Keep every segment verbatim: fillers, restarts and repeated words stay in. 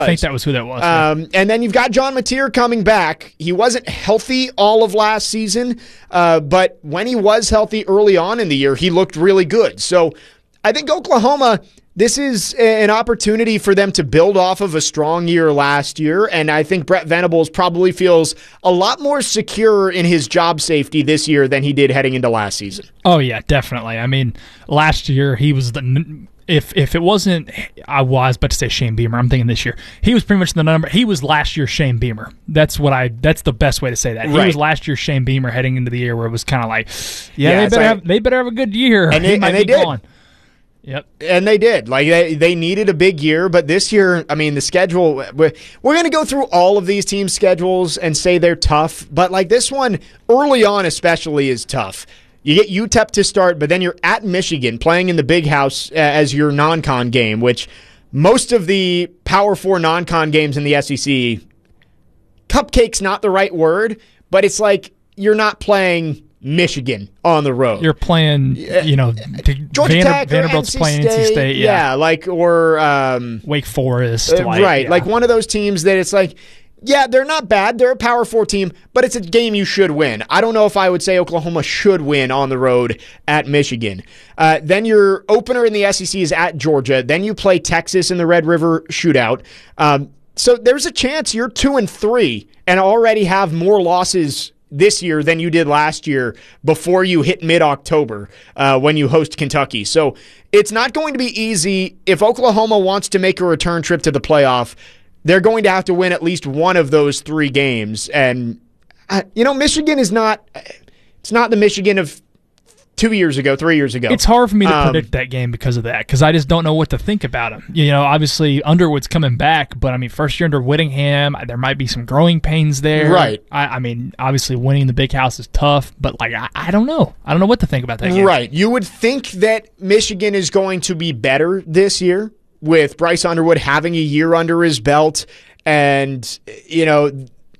I think that was who that was. Um, yeah. And then you've got John Mateer coming back. He wasn't healthy all of last season, uh, but when he was healthy early on in the year, he looked really good. So I think Oklahoma, this is an opportunity for them to build off of a strong year last year, and I think Brett Venables probably feels a lot more secure in his job safety this year than he did heading into last season. Oh, yeah, definitely. I mean, last year he was the... If if it wasn't, I was about to say Shane Beamer. I'm thinking this year. He was pretty much the number. He was last year's Shane Beamer. That's what I. That's the best way to say that. He right. was last year's Shane Beamer heading into the year where it was kind of like, yeah, yeah they better like, have they better have a good year. And they, he might and they be did. Gone. Yep. And they did. Like they, they needed a big year, but this year, I mean, the schedule, we're, we're going to go through all of these teams' schedules and say they're tough, but like this one, early on especially, is tough. You get U T E P to start, but then you're at Michigan playing in the Big House as your non-con game, which most of the Power Four non-con games in the S E C, cupcake's not the right word, but it's like you're not playing Michigan on the road. You're playing, you know, Georgia Vander, Tech, Vanderbilt's N C playing State, N C State. Yeah, yeah like, or um, Wake Forest. Uh, like, right, yeah. like one of those teams that it's like, yeah, they're not bad. They're a Power Four team, but it's a game you should win. I don't know if I would say Oklahoma should win on the road at Michigan. Uh, then your opener in the S E C is at Georgia. Then you play Texas in the Red River Shootout. Um, so there's a chance you're two and three and already have more losses this year than you did last year before you hit mid-October uh, when you host Kentucky. So it's not going to be easy. If Oklahoma wants to make a return trip to the playoff, they're going to have to win at least one of those three games. And, uh, you know, Michigan is not, it's not the Michigan of two years ago, three years ago. It's hard for me to um, predict that game because of that, because I just don't know what to think about him. You know, obviously Underwood's coming back, but I mean, first year under Whittingham, there might be some growing pains there. Right. I, I mean, obviously winning the Big House is tough, but like, I, I don't know. I don't know what to think about that game. Right. You would think that Michigan is going to be better this year, with Bryce Underwood having a year under his belt. And, you know,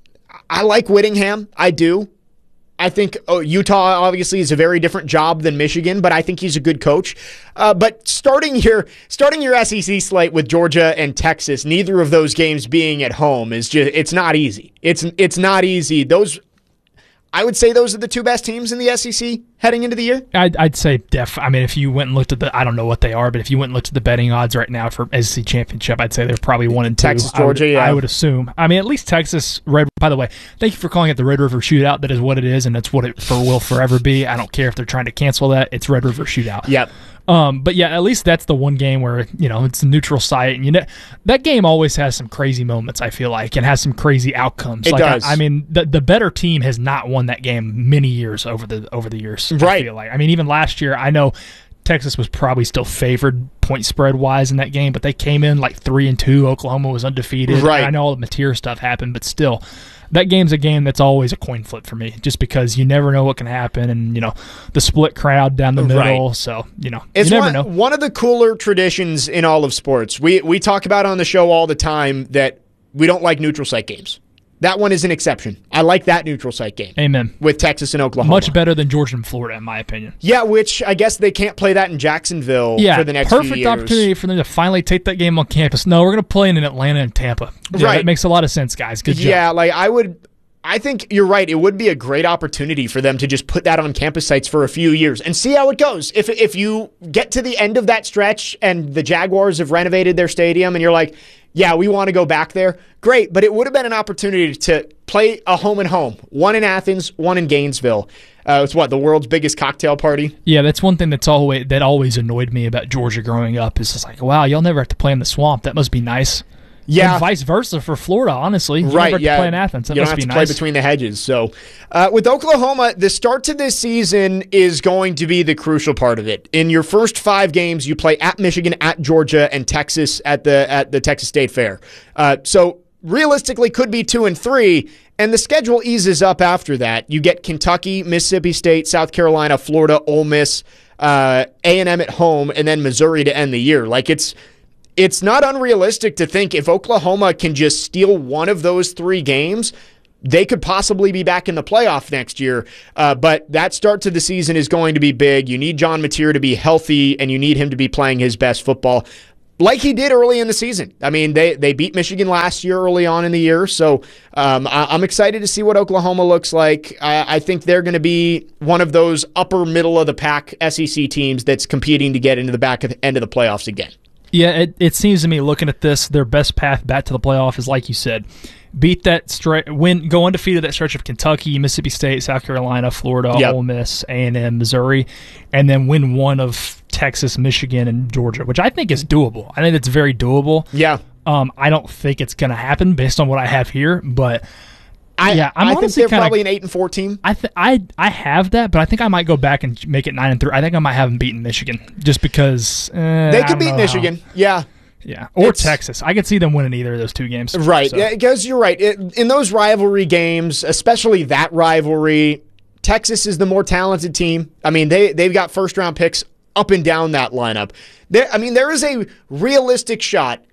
I like Whittingham. I do. I think oh, Utah obviously is a very different job than Michigan, but I think he's a good coach. Uh, but starting your starting your S E C slate with Georgia and Texas, neither of those games being at home, is just it's not easy. It's it's not easy. Those I would say those are the two best teams in the S E C heading into the year. I'd, I'd say def. I mean, if you went and looked at the, I don't know what they are, but if you went and looked at the betting odds right now for S E C championship, I'd say they're probably one and two. Texas, Georgia, I would, yeah. I would assume. I mean, at least Texas, Red. By the way, thank you for calling it the Red River Shootout. That is what it is, and that's what it for, will forever be. I don't care if they're trying to cancel that. It's Red River Shootout. Yep. Um, but yeah, at least that's the one game where, you know, it's a neutral site, and you know that game always has some crazy moments, I feel like, and has some crazy outcomes. It like does. I, I mean, the the better team has not won that game many years over the over the years. Right. I feel like. I mean, even last year, I know Texas was probably still favored point spread wise in that game, but they came in like three and two. Oklahoma was undefeated. Right. And I know all the Mateer stuff happened, but still. That game's a game that's always a coin flip for me, just because you never know what can happen, and you know the split crowd down the middle. Right. So you know it's you never one, know. One of the cooler traditions in all of sports. We we talk about on the show all the time that we don't like neutral site games. That one is an exception. I like that neutral site game. Amen. With Texas and Oklahoma. Much better than Georgia and Florida, in my opinion. Yeah, which I guess they can't play that in Jacksonville yeah, for the next perfect few years. opportunity for them to finally take that game on campus. No, we're going to play it in Atlanta and Tampa. Yeah, right. That makes a lot of sense, guys. Good job. Yeah, like I would... I think you're right. It would be a great opportunity for them to just put that on campus sites for a few years and see how it goes. If if you get to the end of that stretch and the Jaguars have renovated their stadium and you're like, yeah, we want to go back there, great. But it would have been an opportunity to play a home and home. One in Athens, one in Gainesville. Uh, it's what, the world's biggest cocktail party? Yeah, that's one thing that's always that always annoyed me about Georgia growing up. Is just like, wow, y'all never have to play in the swamp. That must be nice. Yeah, and vice versa for Florida. Honestly, you right? never have yeah, to play in Athens. That you don't must have be to nice. play between the hedges. So, uh, with Oklahoma, the start to this season is going to be the crucial part of it. In your first five games, you play at Michigan, at Georgia, and Texas at the at the Texas State Fair. Uh, so, realistically, could be two and three. And the schedule eases up after that. You get Kentucky, Mississippi State, South Carolina, Florida, Ole Miss, uh, A and M at home, and then Missouri to end the year. Like it's. It's not unrealistic to think if Oklahoma can just steal one of those three games, they could possibly be back in the playoff next year. Uh, but that start to the season is going to be big. You need John Mateer to be healthy, and you need him to be playing his best football. like he did early in the season. I mean, they, they beat Michigan last year early on in the year, so um, I, I'm excited to see what Oklahoma looks like. I, I think they're going to be one of those upper middle of the pack S E C teams that's competing to get into the back of the end of the playoffs again. Yeah, it, it seems to me, looking at this, their best path back to the playoff is, like you said, beat that stretch, win, go undefeated that stretch of Kentucky, Mississippi State, South Carolina, Florida, yep. Ole Miss, A and M, Missouri, and then win one of Texas, Michigan, and Georgia, which I think is doable. I think it's very doable. Yeah. Um, I don't think it's going to happen based on what I have here, but I, yeah, I'm I think they're kinda, probably an eight and four team. I th- I I have that, but I think I might go back and make it nine and three. I think I might have them beaten Michigan just because uh, they could beat Michigan. How. Yeah. Yeah, or it's, Texas. I could see them winning either of those two games. Right, so. yeah, because you're right. It, in those rivalry games, especially that rivalry, Texas is the more talented team. I mean, they, they've got first-round picks up and down that lineup. There, I mean, there is a realistic shot.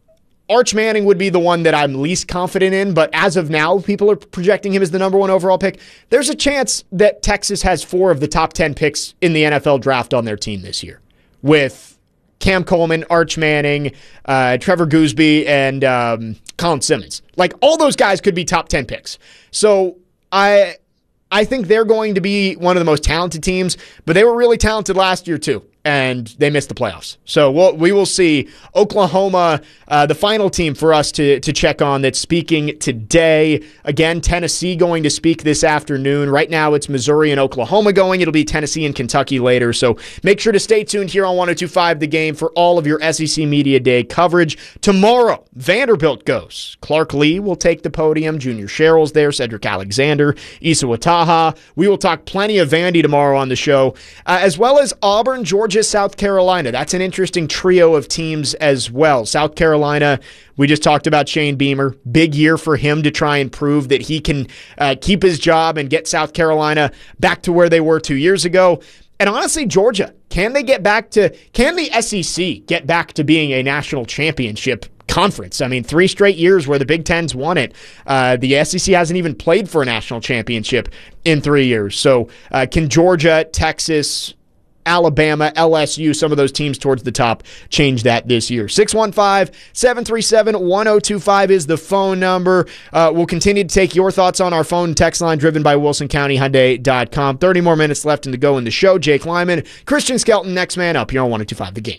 Arch Manning would be the one that I'm least confident in, but as of now, people are projecting him as the number one overall pick. There's a chance that Texas has four of the top ten picks in the N F L draft on their team this year, with Cam Coleman, Arch Manning, uh, Trevor Gooseby, and um, Colin Simmons. Like, all those guys could be top ten picks. So I I think they're going to be one of the most talented teams, but they were really talented last year too, and they missed the playoffs. So we'll, we will see. Oklahoma, uh, the final team for us to, to check on that's speaking today. Again, Tennessee going to speak this afternoon. Right now it's Missouri and Oklahoma going. It'll be Tennessee and Kentucky later. So make sure to stay tuned here on one oh two point five The Game for all of your S E C Media Day coverage. Tomorrow, Vanderbilt goes. Clark Lee will take the podium. Junior Sherrill's there. Cedric Alexander. Issa Wataha. We will talk plenty of Vandy tomorrow on the show, uh, as well as Auburn, Georgia, South Carolina. That's an interesting trio of teams as well. South Carolina, we just talked about Shane Beamer. Big year for him to try and prove that he can uh, keep his job and get South Carolina back to where they were two years ago. And honestly, Georgia, can they get back to, can the S E C get back to being a national championship conference? I mean, three straight years where the Big Ten's won it. Uh, the S E C hasn't even played for a national championship in three years. So uh, can Georgia, Texas, Alabama, L S U, some of those teams towards the top change that this year? six one five, seven three seven, one oh two five is the phone number. Uh, we'll continue to take your thoughts on our phone and text line driven by Wilson County Hyundai dot com. thirty more minutes left and to go in the show. Jake Lyman, Christian Skelton, next man up here on one oh two point five The Game.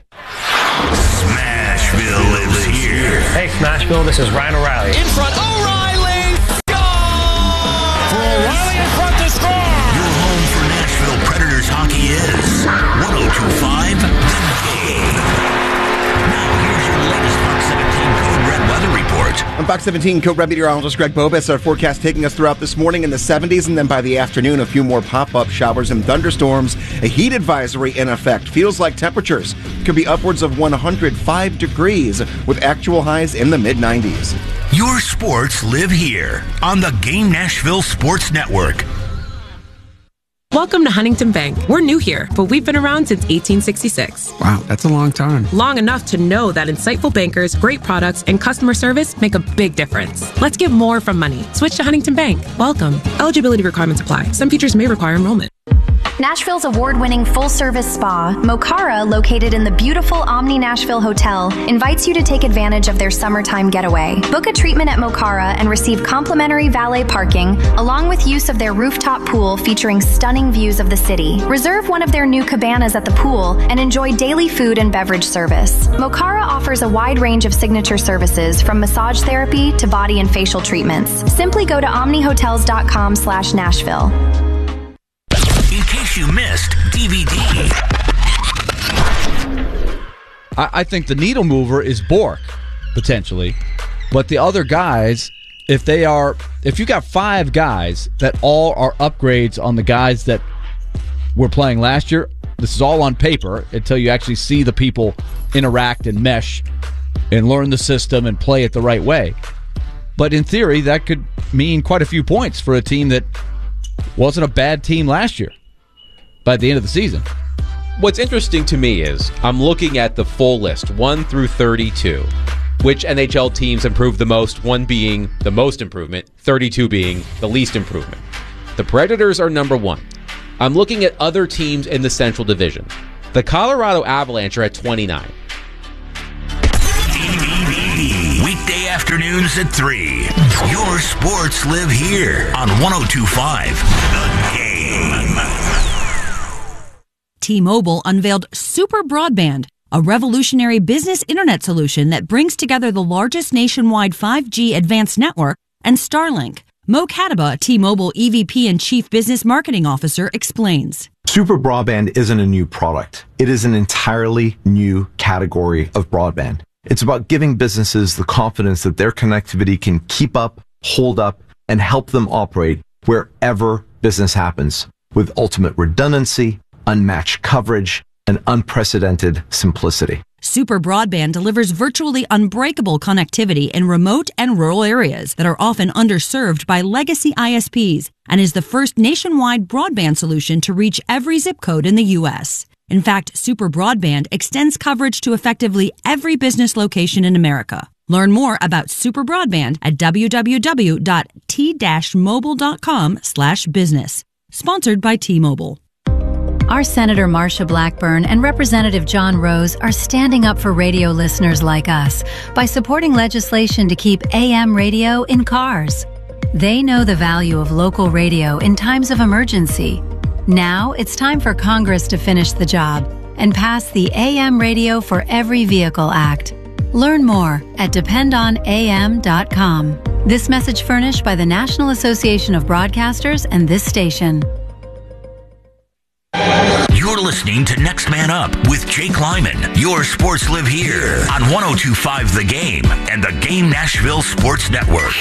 Smashville lives here. Hey, Smashville, this is Ryan O'Reilly. In front, O'Reilly! Goal! For O'Reilly in front to score! Your home for Nashville Predators hockey is one oh two point five The Game. Now, here's your latest Fox seventeen Code Red weather report. On Fox seventeen, Code Red meteorologist Greg Bobus. Our forecast taking us throughout this morning in the seventies, and then by the afternoon, a few more pop-up showers and thunderstorms. A heat advisory in effect. Feels like temperatures could be upwards of one hundred five degrees, with actual highs in the mid nineties. Your sports live here on the Game Nashville Sports Network. Welcome to Huntington Bank. We're new here, but we've been around since eighteen sixty-six. Wow, that's a long time. Long enough to know that insightful bankers, great products, and customer service make a big difference. Let's get more from money. Switch to Huntington Bank. Welcome. Eligibility requirements apply. Some features may require enrollment. Nashville's award-winning full-service spa, Mocara, located in the beautiful Omni Nashville Hotel, invites you to take advantage of their summertime getaway. Book a treatment at Mocara and receive complimentary valet parking, along with use of their rooftop pool featuring stunning views of the city. Reserve one of their new cabanas at the pool and enjoy daily food and beverage service. Mocara offers a wide range of signature services, from massage therapy to body and facial treatments. Simply go to omnihotels.com slash Nashville. In case you missed D V D. I, I think the needle mover is Bork, potentially. But the other guys, if they are, if you got five guys that all are upgrades on the guys that were playing last year, this is all on paper until you actually see the people interact and mesh and learn the system and play it the right way. But in theory, that could mean quite a few points for a team that wasn't a bad team last year by the end of the season. What's interesting to me is I'm looking at the full list, one through thirty-two. Which N H L teams improved the most, one being the most improvement, thirty-two being the least improvement. The Predators are number one. I'm looking at other teams in the Central Division. The Colorado Avalanche are at twenty-nine. afternoons at three. Your sports live here on one oh two point five The Game. T-Mobile unveiled Super Broadband, a revolutionary business internet solution that brings together the largest nationwide five G advanced network and Starlink. Mo Kataba, T-Mobile E V P and Chief Business Marketing Officer, explains. Super Broadband isn't a new product. It is an entirely new category of broadband. It's about giving businesses the confidence that their connectivity can keep up, hold up, and help them operate wherever business happens, with ultimate redundancy, unmatched coverage, and unprecedented simplicity. Super Broadband delivers virtually unbreakable connectivity in remote and rural areas that are often underserved by legacy I S Ps and is the first nationwide broadband solution to reach every zip code in the U S. In fact, Super Broadband extends coverage to effectively every business location in America. Learn more about Super Broadband at w w w dot t mobile dot com slash business. Sponsored by T-Mobile. Our Senator Marsha Blackburn and Representative John Rose are standing up for radio listeners like us by supporting legislation to keep A M radio in cars. They know the value of local radio in times of emergency. Now it's time for Congress to finish the job and pass the A M Radio for Every Vehicle Act. Learn more at depend on a m dot com. This message furnished by the National Association of Broadcasters and this station. You're listening to Next Man Up with Jake Lyman. Your sports live here on one oh two point five The Game and the Game Nashville Sports Network.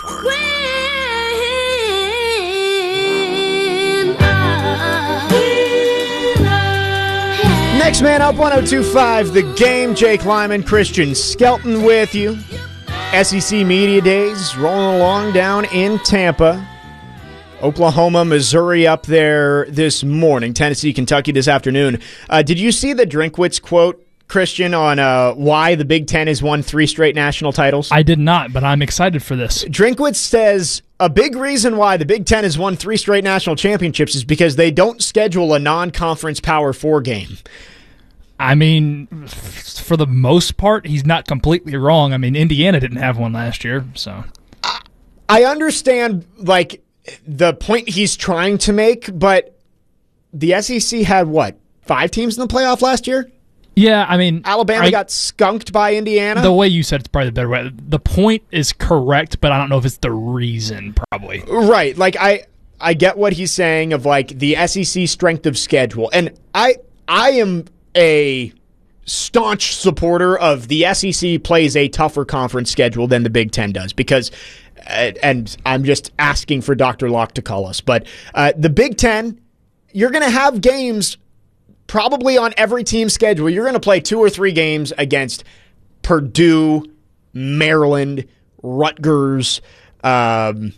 Next Man Up, one oh two point five The Game. Jake Lyman, Christian Skelton with you. S E C Media Days rolling along down in Tampa. Oklahoma, Missouri up there this morning. Tennessee, Kentucky this afternoon. Uh, did you see the Drinkwitz quote, Christian, on uh, why the Big Ten has won three straight national titles? I did not, but I'm excited for this. Drinkwitz says a big reason why the Big Ten has won three straight national championships is because they don't schedule a non-conference Power Four game. I mean, for the most part, he's not completely wrong. I mean, Indiana didn't have one last year, so. I understand, like, the point he's trying to make, but the S E C had, what, five teams in the playoff last year? Yeah, I mean... Alabama I, got skunked by Indiana? The way you said it's probably the better way. The point is correct, but I don't know if it's the reason, probably. Right. Like, I I get what he's saying of, like, the S E C strength of schedule. And I I am a staunch supporter of the S E C plays a tougher conference schedule than the Big Ten does, because... and I'm just asking for Doctor Locke to call us, but uh, the Big Ten, you're going to have games probably on every team's schedule. You're going to play two or three games against Purdue, Maryland, Rutgers. Um,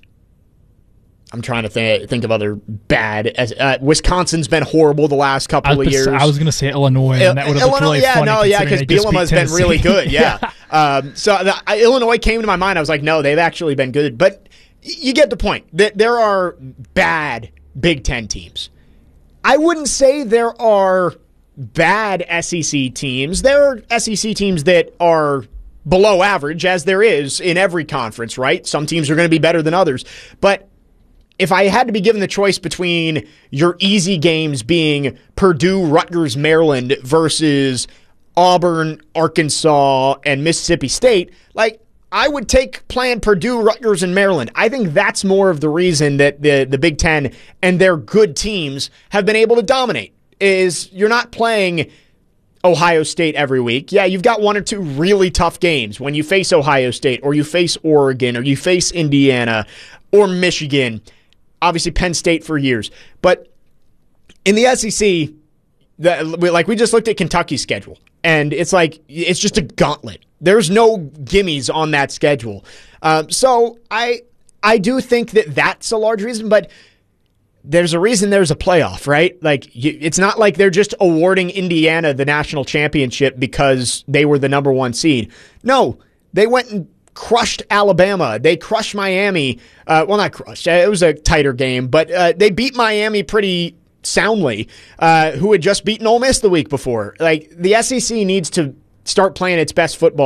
I'm trying to th- think of other bad. As, uh, Wisconsin's been horrible the last couple of years. Say, I was going to say Illinois, and that would have Illinois, looked really yeah, funny. no, yeah, because Bielema has been really good. Yeah, yeah. Um, so the, uh, Illinois came to my mind. I was like, no, they've actually been good. But you get the point. That there are bad Big Ten teams. I wouldn't say there are bad S E C teams. There are S E C teams that are below average, as there is in every conference, right? Some teams are going to be better than others. But if I had to be given the choice between your easy games being Purdue, Rutgers, Maryland versus Auburn, Arkansas, and Mississippi State, like, I would take playing Purdue, Rutgers, and Maryland. I think that's more of the reason that the, the Big Ten and their good teams have been able to dominate, is you're not playing Ohio State every week. Yeah, you've got one or two really tough games when you face Ohio State or you face Oregon or you face Indiana or Michigan. Obviously, Penn State for years. But in the S E C, the, like we just looked at Kentucky's schedule, and it's like it's just a gauntlet. There's no gimmies on that schedule. Um, so I I do think that that's a large reason, but there's a reason there's a playoff, right? Like, you, it's not like they're just awarding Indiana the national championship because they were the number one seed. No, they went and crushed Alabama. They crushed Miami. Uh, well, not crushed. It was a tighter game, but uh, they beat Miami pretty soundly, uh, who had just beaten Ole Miss the week before. Like, the S E C needs to start playing its best football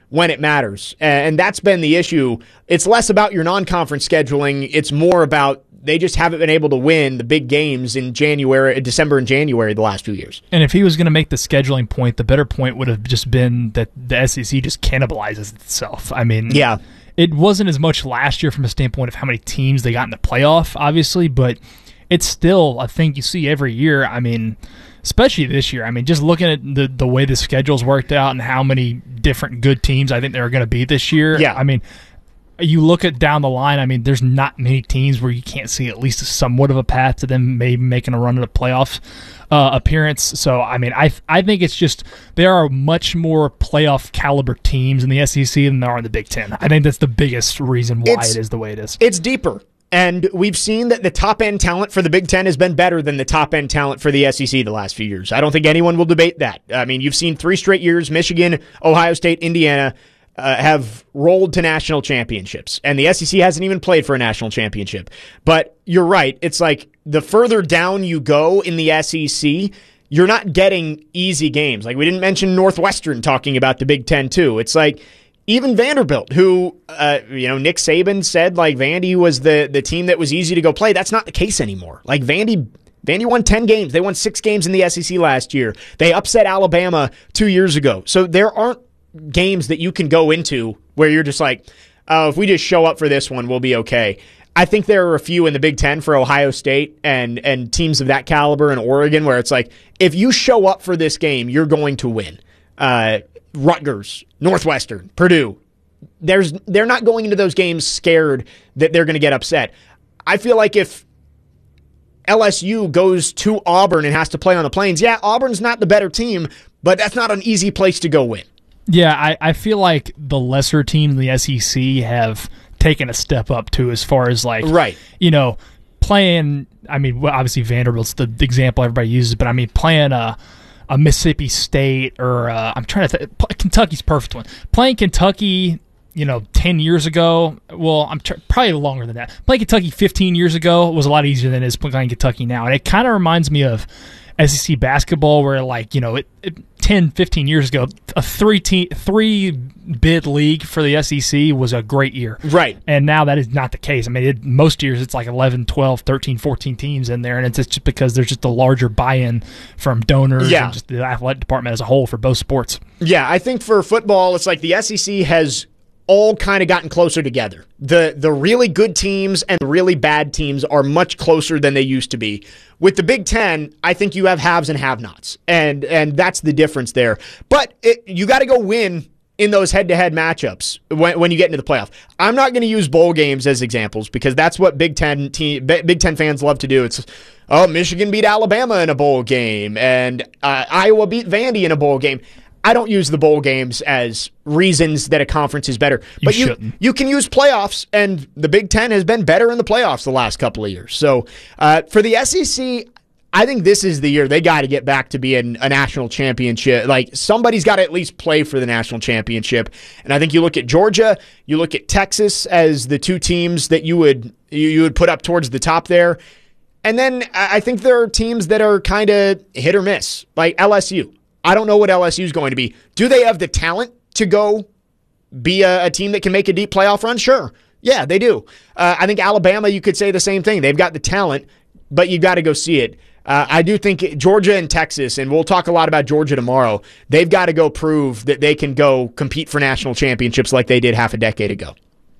when it matters. And that's been the issue. It's less about your non-conference scheduling. It's more about they just haven't been able to win the big games in January, December and January the last few years. And if he was going to make the scheduling point, the better point would have just been that the S E C just cannibalizes itself. I mean, yeah, it wasn't as much last year from a standpoint of how many teams they got in the playoff, obviously, but it's still a thing you see every year. I mean, especially this year. I mean, just looking at the, the way the schedule's worked out and how many different good teams I think there are going to be this year. Yeah. I mean, you look at down the line, I mean, there's not many teams where you can't see at least somewhat of a path to them maybe making a run at a playoff uh, appearance. So, I mean, I I think it's just there are much more playoff caliber teams in the S E C than there are in the Big Ten. I think that's the biggest reason why It's- it is the way it is. It's deeper. And we've seen that the top-end talent for the Big Ten has been better than the top-end talent for the S E C the last few years. I don't think anyone will debate that. I mean, you've seen three straight years, Michigan, Ohio State, Indiana, uh, have rolled to national championships. And the S E C hasn't even played for a national championship. But you're right. It's like the further down you go in the S E C, you're not getting easy games. Like we didn't mention Northwestern talking about the Big Ten too. It's like even Vanderbilt, who, uh, you know, Nick Saban said like Vandy was the, the team that was easy to go play. That's not the case anymore. Like Vandy, Vandy won ten games. They won six games in the S E C last year. They upset Alabama two years ago. So there aren't games that you can go into where you're just like, oh, if we just show up for this one, we'll be okay. I think there are a few in the Big Ten for Ohio State and and teams of that caliber in Oregon where it's like, if you show up for this game, you're going to win. Uh, Rutgers, Northwestern, Purdue, there's they're not going into those games scared that they're going to get upset. I feel like if L S U goes to Auburn and has to play on the Plains, yeah, Auburn's not the better team, but that's not an easy place to go win. Yeah, I, I feel like the lesser teams in the S E C have taken a step up too, as far as like, right. you know, playing. I mean, well, obviously Vanderbilt's the example everybody uses, but I mean, playing a a Mississippi State or uh, I'm trying to think, Kentucky's a perfect one. Playing Kentucky, you know, ten years ago. Well, I'm tr- probably longer than that. Playing Kentucky fifteen years ago was a lot easier than it is playing Kentucky now, and it kind of reminds me of S E C basketball, where like you know, it, it ten, fifteen years ago, a three te- three bid league for the S E C was a great year. Right. And now that is not the case. I mean, it, most years it's like eleven, twelve, thirteen, fourteen teams in there, and it's just because there's just a larger buy-in from donors Yeah. and just the athletic department as a whole for both sports. Yeah, I think for football, it's like the S E C has all kind of gotten closer together. The the really good teams and the really bad teams are much closer than they used to be. With the Big Ten, I think you have haves and have-nots, and and that's the difference there. But it, you got to go win in those head-to-head matchups when, when you get into the playoff. I'm not going to use bowl games as examples because that's what Big Ten team, Big Ten fans love to do. It's, oh, Michigan beat Alabama in a bowl game, and uh, Iowa beat Vandy in a bowl game. I don't use the bowl games as reasons that a conference is better. But You you, shouldn't. you can use playoffs, and the Big Ten has been better in the playoffs the last couple of years. So uh, for the S E C, I think this is the year they got to get back to being a national championship. Like, somebody's got to at least play for the national championship. And I think you look at Georgia, you look at Texas as the two teams that you would you, you would put up towards the top there. And then I I think there are teams that are kind of hit or miss, like L S U. I don't know what L S U is going to be. Do they have the talent to go be a, a team that can make a deep playoff run? Sure. Yeah, they do. Uh, I think Alabama, you could say the same thing. They've got the talent, but you got to go see it. Uh, I do think Georgia and Texas, and we'll talk a lot about Georgia tomorrow, they've got to go prove that they can go compete for national championships like they did half a decade ago.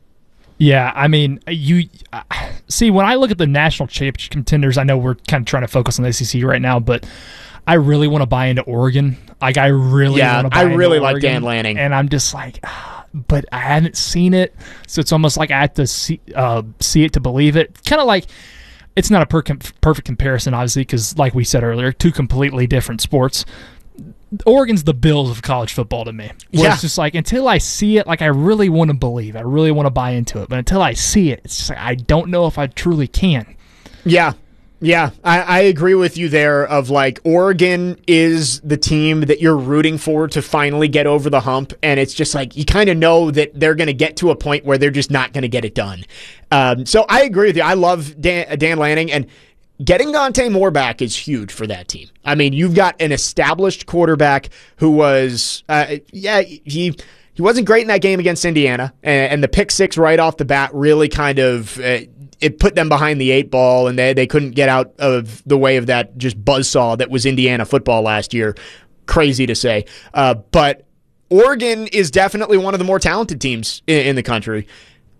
Yeah, I mean, you uh, see, when I look at the national championship contenders, I know we're kind of trying to focus on the S E C right now, but I really want to buy into Oregon. Like, I really Yeah, want to buy I into really like Oregon, Dan Lanning. and I'm just like, ah, but I haven't seen it, so it's almost like I have to see uh, see it to believe it. Kind of like, it's not a per- perfect comparison, obviously, because like we said earlier, two completely different sports. Oregon's the Bills of college football to me. Where Yeah. It's just like, until I see it, like, I really want to believe. I really want to buy into it. But until I see it, it's just like, I don't know if I truly can. Yeah. Yeah, I, I agree with you there of like Oregon is the team that you're rooting for to finally get over the hump, and it's just like you kind of know that they're going to get to a point where they're just not going to get it done. Um, so I agree with you. I love Dan, Dan Lanning, and getting Dante Moore back is huge for that team. I mean, you've got an established quarterback who was, uh, yeah, he he wasn't great in that game against Indiana, and, and the pick six right off the bat really kind of uh, it put them behind the eight ball, and they they couldn't get out of the way of that just buzzsaw that was Indiana football last year. Crazy to say, uh, but Oregon is definitely one of the more talented teams in, in the country.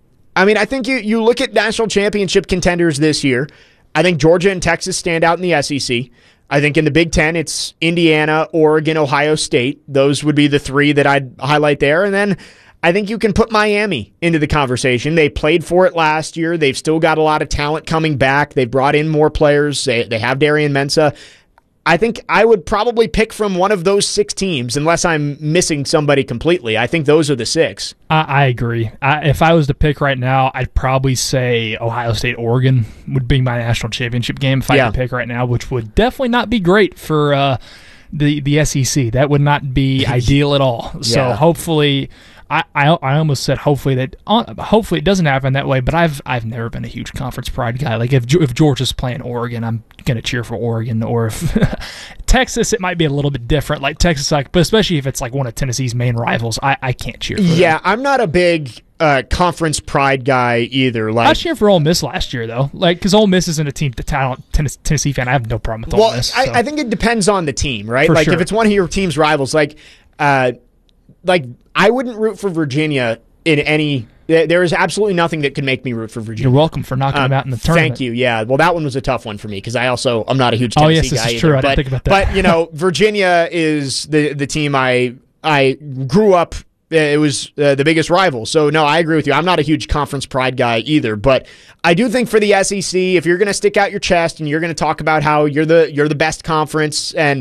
I mean, I think you you look at national championship contenders this year. I think Georgia and Texas stand out in the S E C. I think in the Big Ten, it's Indiana, Oregon, Ohio State. Those would be the three that I'd highlight there. And then I think you can put Miami into the conversation. They played for it last year. They've still got a lot of talent coming back. They've brought in more players. They, they have Darian Mensah. I think I would probably pick from one of those six teams, unless I'm missing somebody completely. I think those are the six. I, I agree. I, if I was to pick right now, I'd probably say Ohio State, Oregon would be my national championship game if I Yeah. could pick right now, which would definitely not be great for uh, the the S E C. That would not be ideal at all. So Yeah. hopefully, I, I I almost said hopefully that uh, hopefully it doesn't happen that way. But I've I've never been a huge conference pride guy. Like if Ge- if Georgia's playing Oregon, I'm gonna cheer for Oregon. Or if Texas, it might be a little bit different. Like Texas, like but especially if it's like one of Tennessee's main rivals, I, I can't cheer for them. Yeah, I'm not a big uh, conference pride guy either. I Like, was cheering for Ole Miss last year, though, like because Ole Miss isn't a team, the talent Tennessee, Tennessee fan. I have no problem with Ole well, Miss. I, so. I think it depends on the team, right? For Like sure. if it's one of your team's rivals, like, uh, like I wouldn't root for Virginia in any. There is absolutely nothing that could make me root for Virginia. You're welcome for knocking Um, them out in the tournament. Thank you. Yeah. Well, that one was a tough one for me because I also I'm not a huge Oh, Tennessee yes, this guy is either. true. I didn't but, think about that. But you know, Virginia is the the team I I grew up. It was uh, the biggest rival. So no, I agree with you. I'm not a huge conference pride guy either. But I do think for the S E C, if you're going to stick out your chest and you're going to talk about how you're the you're the best conference, and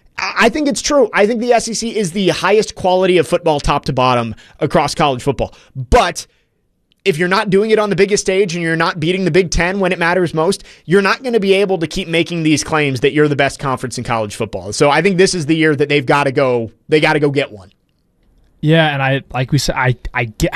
I think it's true. I think the S E C is the highest quality of football, top to bottom, across college football. But if you're not doing it on the biggest stage and you're not beating the Big Ten when it matters most, you're not going to be able to keep making these claims that you're the best conference in college football. So I think this is the year that they've got to go. They got to go get one. Yeah, and I like we said, I I get.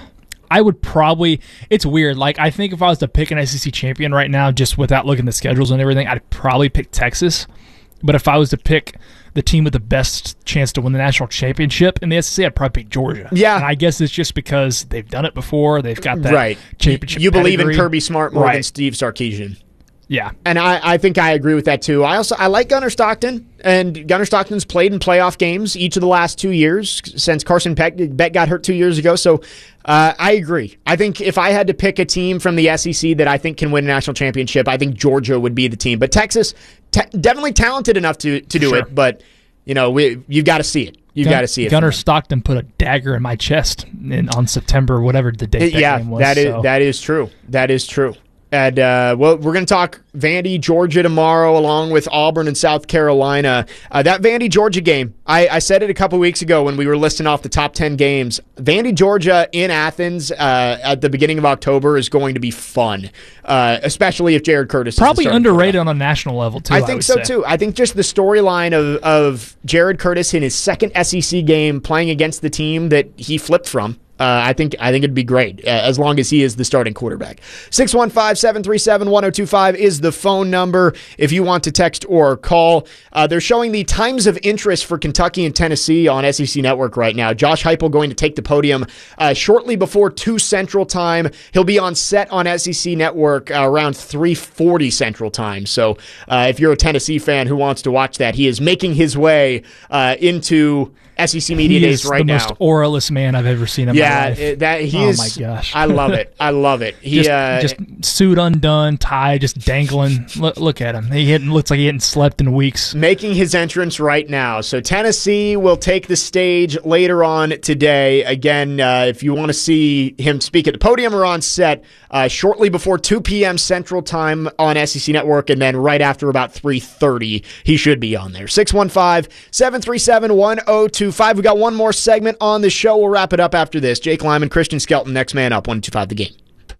I would probably. It's weird. Like I think if I was to pick an S E C champion right now, just without looking at the schedules and everything, I'd probably pick Texas. But if I was to pick the team with the best chance to win the national championship in the S E C, I'd probably pick Georgia. Yeah. And I guess it's just because they've done it before. They've got that Right. championship You believe in pedigree. Kirby Smart more Right. than Steve Sarkisian. Yeah. And I, I think I agree with that too. I also I like Gunnar Stockton, and Gunnar Stockton's played in playoff games each of the last two years since Carson Beck, Beck got hurt two years ago. So uh, I agree. I think if I had to pick a team from the S E C that I think can win a national championship, I think Georgia would be the team. But Texas, te- definitely talented enough to to do Sure. it. But you know, we, you've got to see it. You've Gun- got to see it. Gunnar from Stockton put a dagger in my chest in, on September, whatever the date that yeah, game was. that is so. that is true. That is true. And uh, well, we're going to talk Vandy, Georgia tomorrow, along with Auburn and South Carolina. Uh, that Vandy, Georgia game, I, I said it a couple weeks ago when we were listing off the top ten games. Vandy, Georgia in Athens uh, at the beginning of October is going to be fun, uh, especially if Jared Curtis Probably is the underrated on a national level, too. I I think would so say. too. I think just the storyline of, of Jared Curtis in his second S E C game playing against the team that he flipped from. Uh, I think I think it'd be great uh, as long as he is the starting quarterback. six one five, seven three seven, one oh two five is the phone number if you want to text or call. Uh, they're showing the times of interest for Kentucky and Tennessee on S E C Network right now. Josh Heupel going to take the podium uh, shortly before two Central Time. He'll be on set on S E C Network uh, around three forty Central Time. So uh, if you're a Tennessee fan who wants to watch that, he is making his way uh, into S E C Media he Days is right the now. most auraless man I've ever seen in yeah, my life. it- that he oh is. my gosh! I love it. I love it. He just, uh, just suit undone, tie just dangling. Look, look at him. He hadn't, looks like he hadn't slept in weeks. making his entrance right now. So Tennessee will take the stage later on today. Again, uh, if you want to see him speak at the podium or on set, uh, shortly before two p.m. Central Time on S E C Network, and then right after about three thirty, he should be on there. six one five, seven three seven, one oh two five. We got one more segment on the show. We'll wrap it up after this. Jake Lyman, Christian Skelton, next man up, one two five The Game.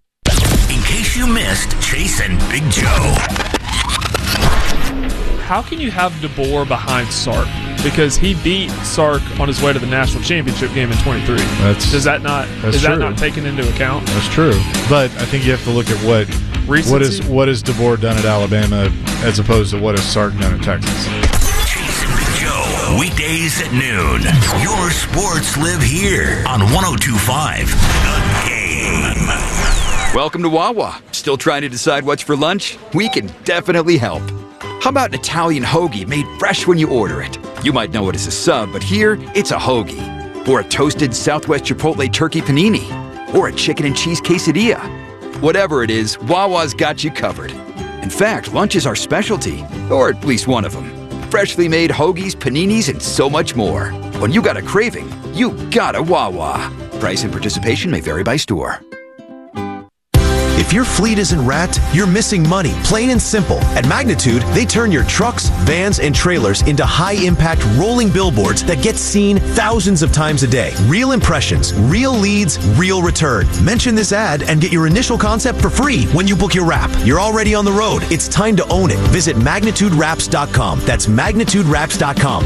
In case you missed Chase and Big Joe. How can you have DeBoer behind Sark? Because he beat Sark on his way to the national championship game in twenty-three. That's, Does that not that's is that true. not taken into account? That's true. But I think you have to look at what Recency? what is what has DeBoer done at Alabama as opposed to what has Sark done at Texas. Chase and Big Joe. Weekdays at noon. Your sports live here on one oh two point five The Game. Welcome to Wawa. Still trying to decide what's for lunch? We can definitely help. How about an Italian hoagie made fresh when you order it? You might know it as a sub, but here it's a hoagie. Or a toasted Southwest Chipotle turkey panini. Or a chicken and cheese quesadilla. Whatever it is, Wawa's got you covered. In fact, lunch is our specialty, or at least one of them. Freshly made hoagies, paninis, and so much more. When you got a craving, you got a Wawa. Price and participation may vary by store. If your fleet isn't wrapped, you're missing money, plain and simple. At Magnitude, they turn your trucks, vans, and trailers into high-impact rolling billboards that get seen thousands of times a day. Real impressions, real leads, real return. Mention this ad and get your initial concept for free when you book your wrap. You're already on the road. It's time to own it. Visit magnitude wraps dot com. That's magnitude wraps dot com.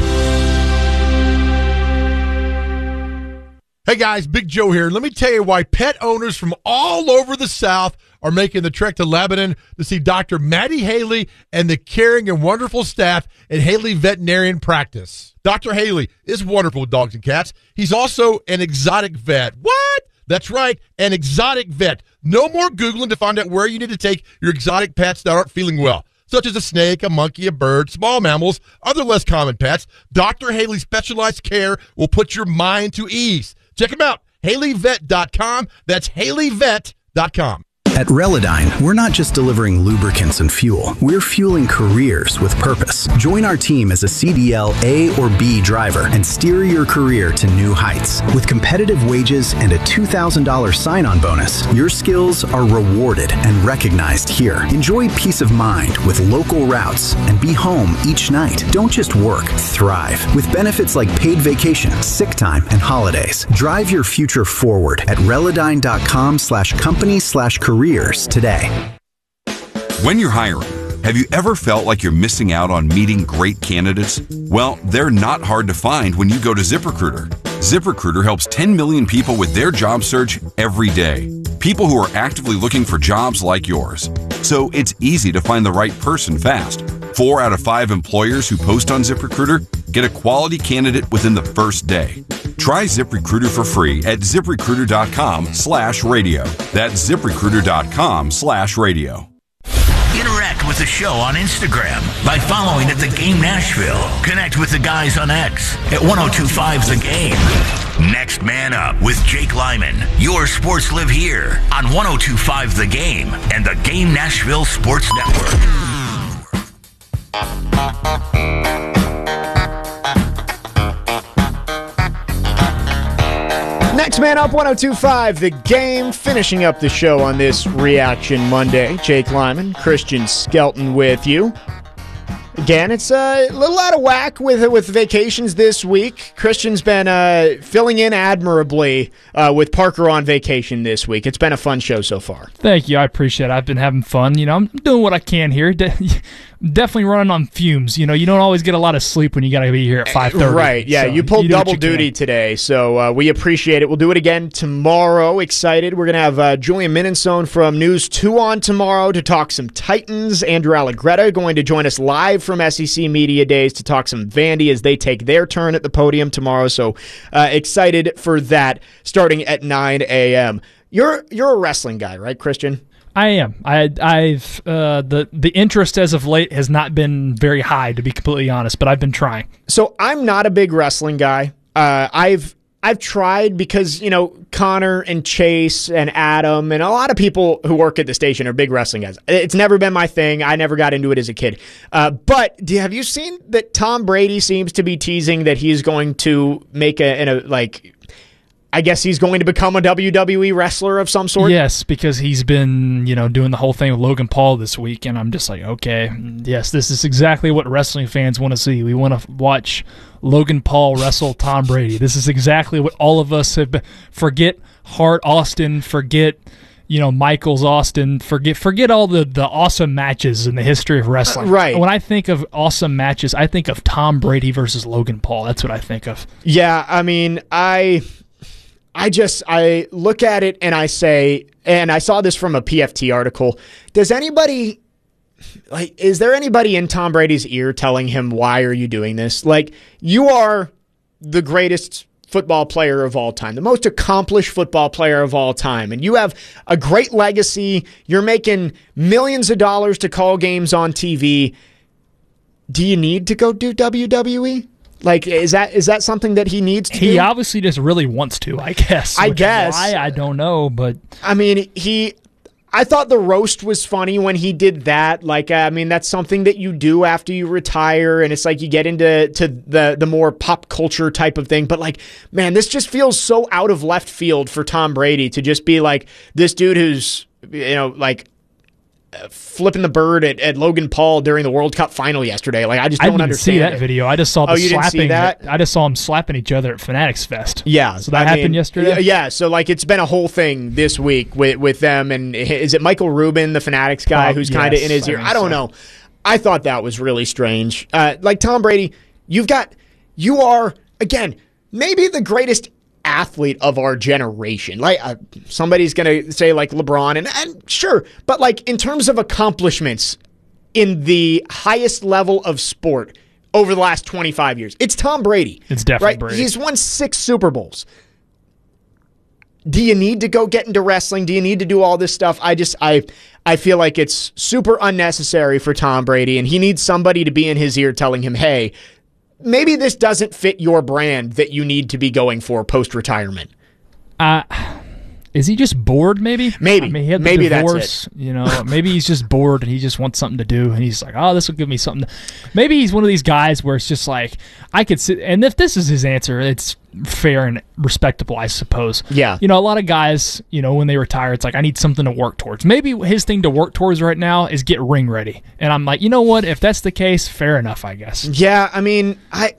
Hey guys, Big Joe here. Let me tell you why pet owners from all over the South are making the trek to Lebanon to see Doctor Maddie Haley and the caring and wonderful staff at Haley Veterinarian Practice. Doctor Haley is wonderful with dogs and cats. He's also an exotic vet. What? That's right, an exotic vet. No more Googling to find out where you need to take your exotic pets that aren't feeling well, such as a snake, a monkey, a bird, small mammals, other less common pets. Doctor Haley's specialized care will put your mind to ease. Check him out, Haley Vet dot com. That's Haley Vet dot com. At Relodyne, we're not just delivering lubricants and fuel. We're fueling careers with purpose. Join our team as a C D L A or B driver and steer your career to new heights. With competitive wages and a two thousand dollars sign-on bonus, your skills are rewarded and recognized here. Enjoy peace of mind with local routes and be home each night. Don't just work, thrive. With benefits like paid vacation, sick time, and holidays. Drive your future forward at Relodyne dot com slash company slash careers today. When you're hiring, have you ever felt like you're missing out on meeting great candidates? Well, they're not hard to find when you go to ZipRecruiter. ZipRecruiter helps ten million people with their job search every day. People who are actively looking for jobs like yours. So it's easy to find the right person fast. Four out of five employers who post on ZipRecruiter get a quality candidate within the first day. Try ZipRecruiter for free at ZipRecruiter dot com slash radio. That's ZipRecruiter dot com slash radio. Interact with the show on Instagram by following at The Game Nashville. Connect with the guys on X at one oh two point five The Game. Next Man Up with Jake Lyman. Your sports live here on one oh two point five The Game and The Game Nashville Sports Network. Next Man Up, one oh two point five The Game, finishing up the show on this Reaction Monday. Jake Lyman, Christian Skelton with you. Again, it's a little out of whack with with vacations this week. Christian's been uh, filling in admirably uh, with Parker on vacation this week. It's been a fun show so far. Thank you. I appreciate it. I've been having fun. You know, I'm doing what I can here. De- definitely running on fumes. You know, you don't always get a lot of sleep when you got to be here at five thirty. Right, yeah. So you pulled you double duty today, so uh, we appreciate it. We'll do it again tomorrow. Excited. We're going to have uh, Julian Minensone from News two on tomorrow to talk some Titans. Andrew Allegretta going to join us live from S E C Media Days to talk some Vandy as they take their turn at the podium tomorrow. So uh, excited for that starting at nine a.m. You're you're a wrestling guy, right, Christian? I am. I, I've uh, the the interest as of late has not been very high, to be completely honest, but I've been trying. So I'm not a big wrestling guy. Uh, I've I've tried because, you know, Connor and Chase and Adam and a lot of people who work at the station are big wrestling guys. It's never been my thing. I never got into it as a kid. Uh, but do, have you seen that Tom Brady seems to be teasing that he's going to make a, in a like... I guess he's going to become a W W E wrestler of some sort? Yes, because he's been, you know, doing the whole thing with Logan Paul this week, and I'm just like, okay, yes, this is exactly what wrestling fans want to see. We want to watch Logan Paul wrestle Tom Brady. This is exactly what all of us have been. Forget Hart Austin, forget, you know, Michaels Austin, forget forget all the, the awesome matches in the history of wrestling. Uh, right. When I think of awesome matches, I think of Tom Brady versus Logan Paul. That's what I think of. Yeah, I mean, I... I just, I look at it and I say, and I saw this from a P F T article, does anybody like, is there anybody in Tom Brady's ear telling him, why are you doing this? Like, you are the greatest football player of all time, the most accomplished football player of all time, and you have a great legacy. You're making millions of dollars to call games on T V. Do you need to go do W W E? Like, is that is that something that he needs to he do? He do? obviously just really wants to, I guess. I guess. Why, I don't know, but... I mean, he... I thought the roast was funny when he did that. Like, I mean, that's something that you do after you retire, and it's like you get into to the, the more pop culture type of thing. But, like, man, this just feels so out of left field for Tom Brady to just be like this dude who's, you know, like... flipping the bird at, at Logan Paul during the World Cup final yesterday. Like, I just I don't didn't understand see that it. video. I just saw the oh, you slapping. Didn't see that? I just saw them slapping each other at Fanatics Fest. Yeah. So that I happened mean, yesterday? Yeah. So, like, it's been a whole thing this week with, with them. And is it Michael Rubin, the Fanatics guy, Oh, who's kind of yes, in his I ear? think I don't so. know. I thought that was really strange. Uh, like, Tom Brady, you've got, you are, again, maybe the greatest athlete of our generation. Like, uh, somebody's going to say, like, LeBron, and, and sure, but, like, in terms of accomplishments in the highest level of sport over the last twenty-five years, it's Tom Brady. It's definitely right? Brady. He's won six Super Bowls. Do you need to go get into wrestling? Do you need to do all this stuff? I just, I, I feel like it's super unnecessary for Tom Brady, and he needs somebody to be in his ear telling him, hey, maybe this doesn't fit your brand that you need to be going for post-retirement. Uh, is he just bored, maybe? Maybe. I mean, he had the maybe divorce, that's it. You know, maybe he's just bored and he just wants something to do, and he's like, oh, this will give me something. To... Maybe he's one of these guys where it's just like, I could sit, and if this is his answer, it's fair and respectable, I suppose. Yeah. You know, a lot of guys, you know, when they retire, it's like, I need something to work towards. Maybe his thing to work towards right now is get ring ready. And I'm like, you know what? If that's the case, fair enough, I guess. Yeah, I mean, I...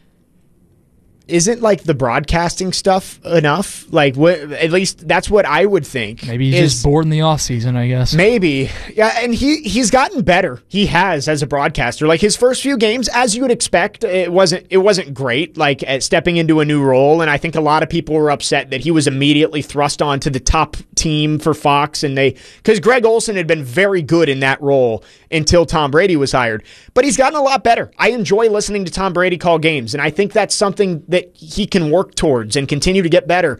Isn't, like, the broadcasting stuff enough? Like, what, at least that's what I would think. Maybe he's is, just bored in the off season, I guess. Maybe. Yeah, and he, he's gotten better. He has as a broadcaster. Like, his first few games, as you would expect, it wasn't it wasn't great, like, at stepping into a new role, and I think a lot of people were upset that he was immediately thrust onto the top team for Fox, and they... Because Greg Olson had been very good in that role until Tom Brady was hired. But he's gotten a lot better. I enjoy listening to Tom Brady call games, and I think that's something that he can work towards and continue to get better.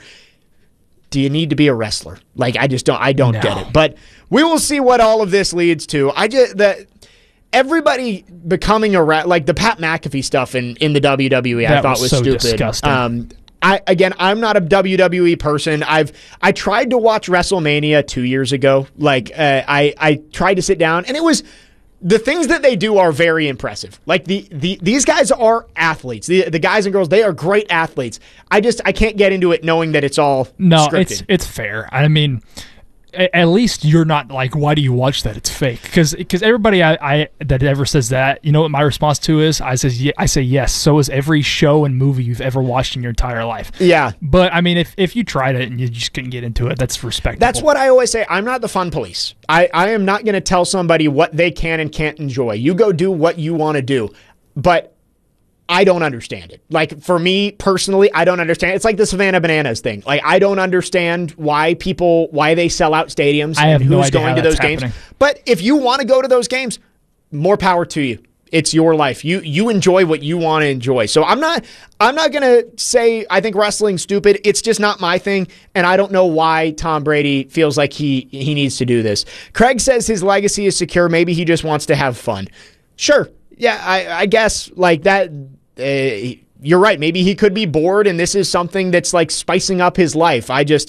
Do you need to be a wrestler? Like, I just don't, I don't No. get it. But we will see what all of this leads to. I just, the, everybody becoming a, ra- like the Pat McAfee stuff in, in the W W E, I That thought was was so stupid. disgusting. Um, I, again, I'm not a W W E person. I've I tried to watch WrestleMania two years ago. Like, uh, I, I tried to sit down, and it was... The things that they do are very impressive. Like, the, the these guys are athletes. The the guys and girls, they are great athletes. I just I can't get into it knowing that it's all No, scripted. it's it's fair. I mean, a- at least you're not like, why do you watch that? It's fake. Because everybody I, I that ever says that, you know what my response to is? I says ye- I say yes. So is every show and movie you've ever watched in your entire life. Yeah. But I mean, if if you tried it and you just couldn't get into it, that's respectable. That's what I always say. I'm not the fun police. I, I am not going to tell somebody what they can and can't enjoy. You go do what you want to do. But I don't understand it. Like, for me personally, I don't understand. It's like the Savannah Bananas thing. Like, I don't understand why people, why they sell out stadiums I have and no who's idea going how to that's those games. happening. But if you want to go to those games, more power to you. It's your life. You you enjoy what you want to enjoy. So I'm not I'm not gonna say I think wrestling's stupid. It's just not my thing, and I don't know why Tom Brady feels like he he needs to do this. Craig says his legacy is secure. Maybe he just wants to have fun. Sure, yeah, I, I guess like that. Uh, you're right. Maybe he could be bored, and this is something that's like spicing up his life. I just.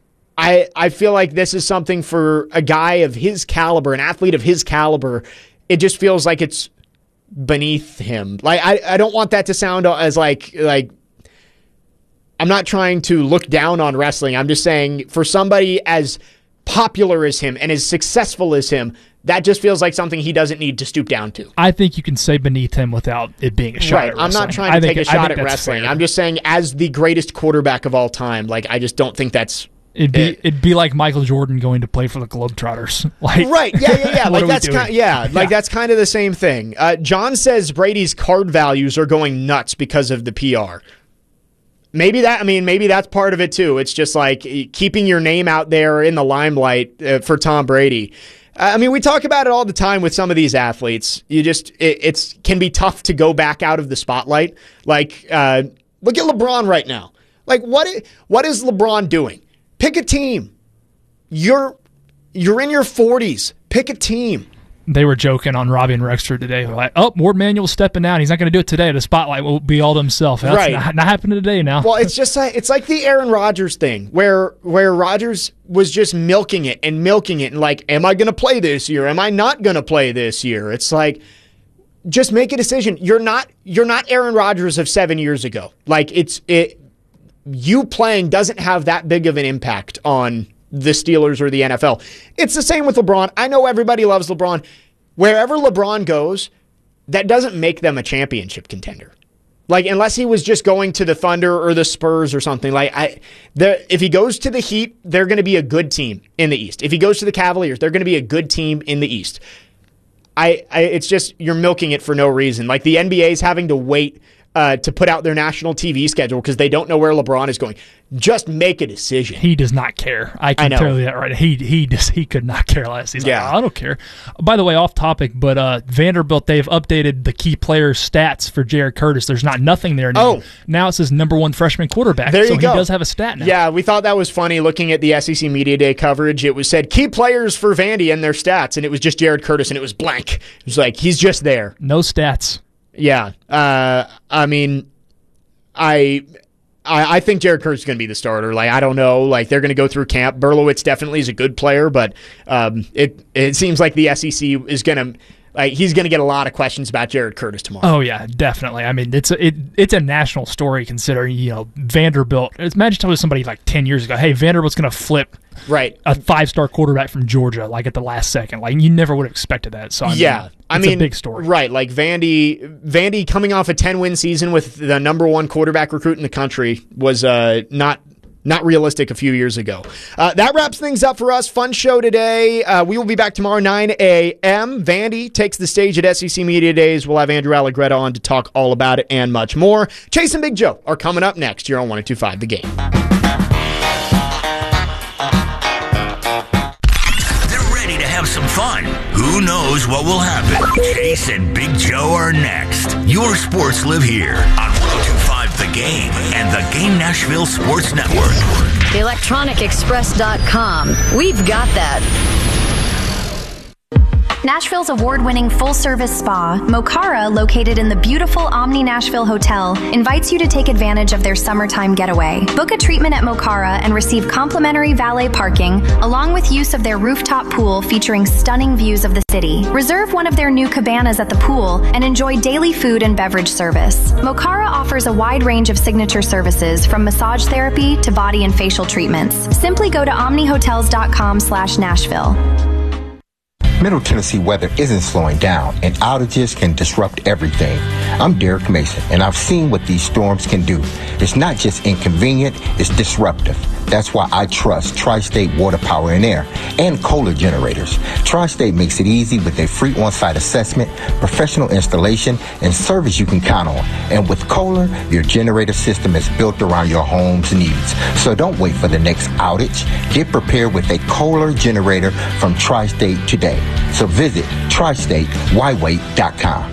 I I feel like this is something for a guy of his caliber, an athlete of his caliber. It just feels like it's beneath him. Like I, I don't want that to sound as like like I'm not trying to look down on wrestling. I'm just saying for somebody as popular as him and as successful as him, that just feels like something he doesn't need to stoop down to. I think you can say beneath him without it being a shot Right. at I'm wrestling. not trying I to think- take a I shot think at that's wrestling. fair. I'm just saying as the greatest quarterback of all time, like I just don't think that's It'd be it. it'd be like Michael Jordan going to play for the Globetrotters. Like, right, yeah, yeah, yeah. what like are we that's doing? kind, yeah, like that's kind of the same thing. Uh, John says Brady's card values are going nuts because of the P R. Maybe that. I mean, maybe that's part of it too. It's just like keeping your name out there in the limelight uh, for Tom Brady. I mean, we talk about it all the time with some of these athletes. You just, it it's can be tough to go back out of the spotlight. Like, uh, look at LeBron right now. Like, what is, what is LeBron doing? Pick a team. You're you're in your forties. Pick a team. They were joking on Robbie and Rexford today. Like, oh, Ward Manuel's stepping down. He's not going to do it today. The spotlight will be all to himself. That's right. not, not happening today now. Well, it's just like it's like the Aaron Rodgers thing, where where Rodgers was just milking it and milking it, and like, am I going to play this year? Am I not going to play this year? It's like, just make a decision. You're not you're not Aaron Rodgers of seven years ago. Like, it's it. You playing doesn't have that big of an impact on the Steelers or the N F L. It's the same with LeBron. I know everybody loves LeBron. Wherever LeBron goes, that doesn't make them a championship contender. Like, unless he was just going to the Thunder or the Spurs or something. Like, I, the, if he goes to the Heat, they're going to be a good team in the East. If he goes to the Cavaliers, they're going to be a good team in the East. I, I it's just, you're milking it for no reason. Like, the N B A is having to wait Uh, to put out their national T V schedule because they don't know where LeBron is going. Just make a decision. He does not care. I can I tell you that right. He he just he could not care less. He's Yeah. like, oh, I don't care. By the way, off topic, but uh, Vanderbilt, they've updated the key player stats for Jared Curtis. There's not nothing there anymore. Oh. Now it says number one freshman quarterback. There you so go. he does have a stat now. Yeah, we thought that was funny looking at the S E C Media Day coverage. It was said key players for Vandy and their stats, and it was just Jared Curtis, and it was blank. It was like, he's just there. No stats. Yeah. Uh, I mean, I, I I think Jared Curtis is going to be the starter. Like, I don't know. Like, they're going to go through camp. Berlowitz definitely is a good player, but um, it it seems like the S E C is going to like he's going to get a lot of questions about Jared Curtis tomorrow. Oh yeah, definitely. I mean, it's a, it it's a national story considering, you know, Vanderbilt. Imagine telling somebody like ten years ago, hey, Vanderbilt's going to flip right a five star quarterback from Georgia like at the last second. Like, you never would have expected that. So I yeah. mean, I it's mean, a big story. Right, like Vandy, Vandy coming off a ten-win season with the number one quarterback recruit in the country was uh, not not realistic a few years ago. Uh, that wraps things up for us. Fun show today. Uh, we will be back tomorrow, nine a.m. Vandy takes the stage at S E C Media Days. We'll have Andrew Allegretta on to talk all about it and much more. Chase and Big Joe are coming up next here on one oh two point five The Game. Have some fun. Who knows what will happen? Chase and Big Joe are next. Your sports live here on one oh two point five The Game and the Game Nashville Sports Network. electronic express dot com. We've got that. Nashville's award-winning full-service spa, Mocara, located in the beautiful Omni Nashville Hotel, invites you to take advantage of their summertime getaway. Book a treatment at Mocara and receive complimentary valet parking, along with use of their rooftop pool featuring stunning views of the city. Reserve one of their new cabanas at the pool and enjoy daily food and beverage service. Mocara offers a wide range of signature services, from massage therapy to body and facial treatments. Simply go to omnihotels.com slash Nashville. Middle Tennessee weather isn't slowing down, and outages can disrupt everything. I'm Derek Mason, and I've seen what these storms can do. It's not just inconvenient, it's disruptive. That's why I trust Tri-State Water, Power, and Air and Kohler generators. Tri-State makes it easy with a free on-site assessment, professional installation, and service you can count on. And with Kohler, your generator system is built around your home's needs. So don't wait for the next outage. Get prepared with a Kohler generator from Tri-State today. So visit tri state why wait dot com.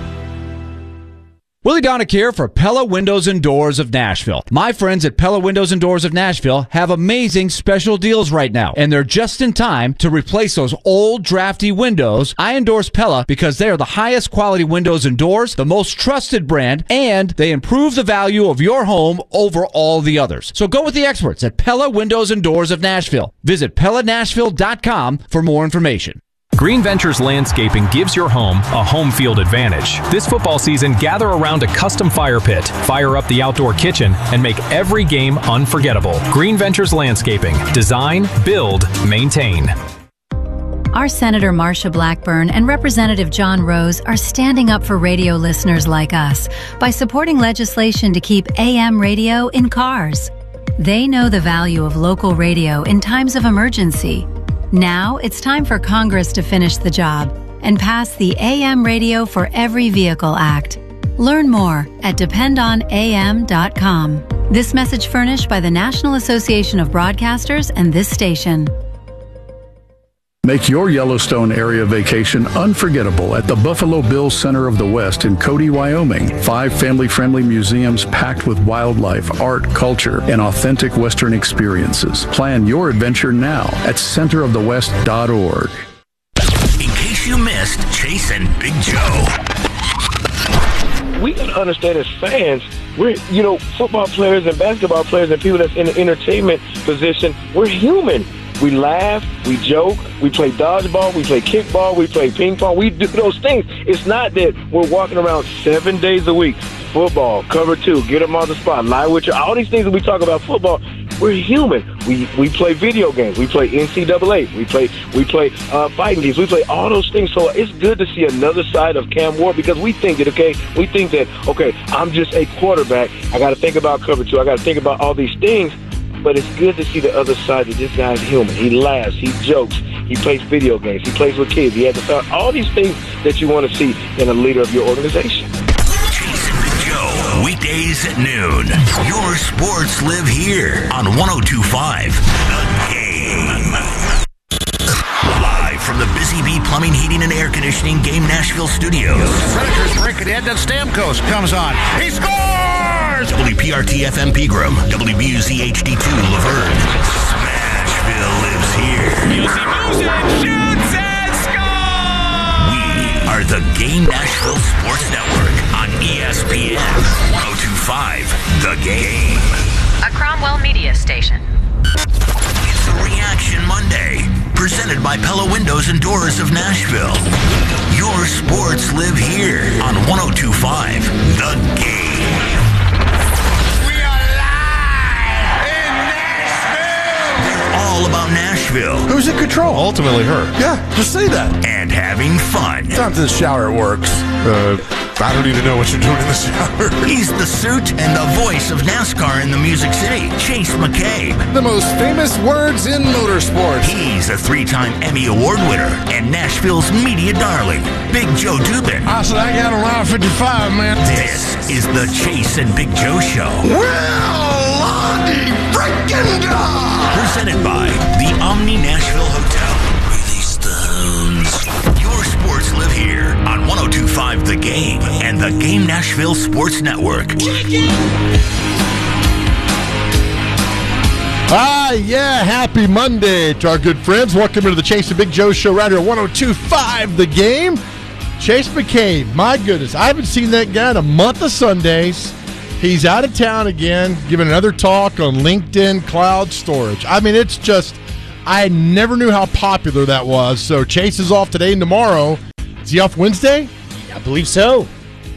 Willie Donick here for Pella Windows and Doors of Nashville. My friends at Pella Windows and Doors of Nashville have amazing special deals right now, and they're just in time to replace those old drafty windows. I endorse Pella because they are the highest quality windows and doors, the most trusted brand, and they improve the value of your home over all the others. So go with the experts at Pella Windows and Doors of Nashville. Visit pella nashville dot com for more information. Green Ventures Landscaping gives your home a home field advantage. This football season, gather around a custom fire pit, fire up the outdoor kitchen, and make every game unforgettable. Green Ventures Landscaping. Design, build, maintain. Our Senator Marsha Blackburn and Representative John Rose are standing up for radio listeners like us by supporting legislation to keep A M radio in cars. They know the value of local radio in times of emergency. Now it's time for Congress to finish the job and pass the A M Radio for Every Vehicle Act. Learn more at depend on A M dot com. This message furnished by the National Association of Broadcasters and this station. Make your Yellowstone area vacation unforgettable at the Buffalo Bills Center of the West in Cody, Wyoming. Five family-friendly museums packed with wildlife, art, culture, and authentic Western experiences. Plan your adventure now at center of the west dot org. In case you missed Chase and Big Joe. We got to understand as fans, we're, you know, football players and basketball players and people that's in the entertainment position, we're human. We laugh, we joke, we play dodgeball, we play kickball, we play ping pong. We do those things. It's not that we're walking around seven days a week. Football, cover two, get them on the spot, lie with you. All these things that we talk about football, we're human. We we play video games. We play N C double A. We play we play uh, fighting games. We play all those things. So it's good to see another side of Cam Ward because we think that, okay, we think that, okay, I'm just a quarterback. I got to think about cover two. I got to think about all these things. But it's good to see the other side that this guy's human. He laughs, he jokes, he plays video games, he plays with kids, he has a, all these things that you want to see in a leader of your organization. Chase and Big Joe, weekdays at noon. Your sports live here on one oh two point five The Game. Live from the Busy Bee Plumbing, Heating, and Air Conditioning Game Nashville studios. Predators break it in, then Stamkos comes on. He scores! W P R T F M Pegram, W B U Z H D two Laverne. Smashville lives here. Music, music, shoots and scores! We are the Game Nashville Sports Network on E S P N one oh two point five The Game. A Cromwell Media Station. It's a Reaction Monday, presented by Pella Windows and Doors of Nashville. Your sports live here on one oh two point five The Game. All about Nashville. Who's in control? Ultimately her. Yeah, just say that. And having fun. Sometimes in the shower it works. Uh, I don't even know what you're doing in the shower. He's the suit and the voice of NASCAR in the Music City, Chase McCabe. The most famous words in motorsports. He's a three-time Emmy Award winner and Nashville's media darling, Big Joe Dubin. I said I got a round fifty-five, man. This is the Chase and Big Joe Show. Well, Lonnie freaking God! Presented by the Omni Nashville Hotel. Release the hounds. Your sports live here on one oh two point five The Game and the Game Nashville Sports Network. Ah, yeah, happy Monday to our good friends. Welcome to the Chase and Big Joe Show right here at one oh two point five The Game. Chase McCabe, my goodness, I haven't seen that guy in a month of Sundays. He's out of town again, giving another talk on LinkedIn cloud storage. I mean, it's just, I never knew how popular that was. So Chase is off today and tomorrow. Is he off Wednesday? I believe so.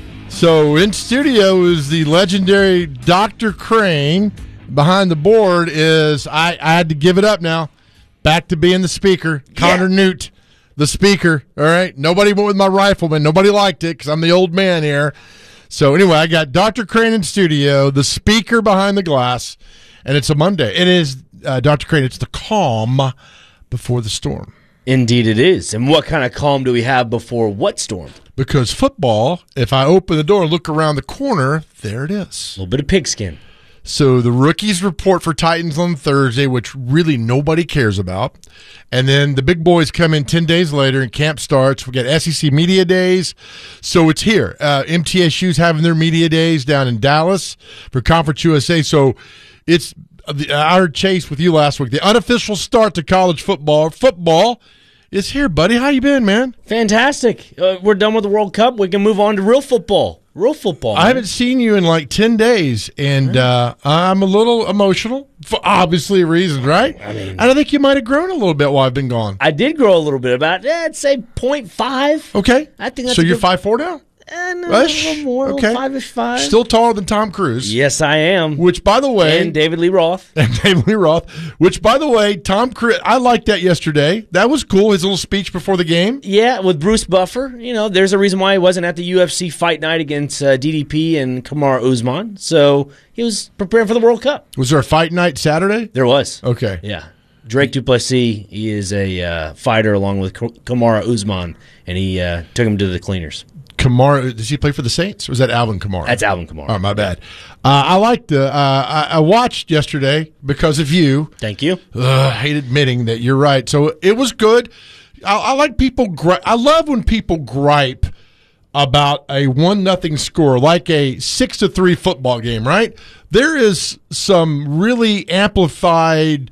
So in studio is the legendary Doctor Crane. Behind the board is, I, I had to give it up now. Back to being the speaker. Connor yeah. Newt, the speaker. All right. Nobody went with my rifleman. Nobody liked it because I'm the old man here. So anyway, I got Doctor Crane in studio, the speaker behind the glass, and it's a Monday. It is, uh, Doctor Crane, it's the calm before the storm. Indeed it is. And what kind of calm do we have before what storm? Because football, if I open the door and look around the corner, there it is. A little bit of pigskin. So the rookies report for Titans on Thursday, which really nobody cares about. And then the big boys come in ten days later and camp starts. We got S E C Media Days. So it's here. Uh, M T S U's having their Media Days down in Dallas for Conference U S A. So it's, I heard Chase with you last week, the unofficial start to college football. Football is here, buddy. How you been, man? Fantastic. Uh, we're done with the World Cup. We can move on to real football. Real football. Man. I haven't seen you in like ten days, and uh, I'm a little emotional for obviously reasons, right? I mean, and I think you might have grown a little bit while I've been gone. I did grow a little bit, about eh, I'd say point five. Okay, I think that's so. You're good... five four now. And a little more, okay. five-ish five. Still taller than Tom Cruise. Yes, I am. Which, by the way... And David Lee Roth. And David Lee Roth. Which, by the way, Tom Cruise... I liked that yesterday. That was cool, his little speech before the game. Yeah, with Bruce Buffer. You know, there's a reason why he wasn't at the U F C fight night against uh, D D P and Kamaru Usman. So, he was preparing for the World Cup. Was there a fight night Saturday? There was. Okay. Yeah. Drake Duplessis, he is a uh, fighter along with Kamaru Usman, and he uh, took him to the cleaners. Kamara, does he play for the Saints? Or was that Alvin Kamara? That's Alvin Kamara. Oh, my bad. Uh, I liked the. Uh, I, I watched yesterday because of you. Thank you. Ugh, I hate admitting that you're right. So it was good. I, I like people. Gri- I love when people gripe about a one nothing score, like a six to three football game. Right? There is some really amplified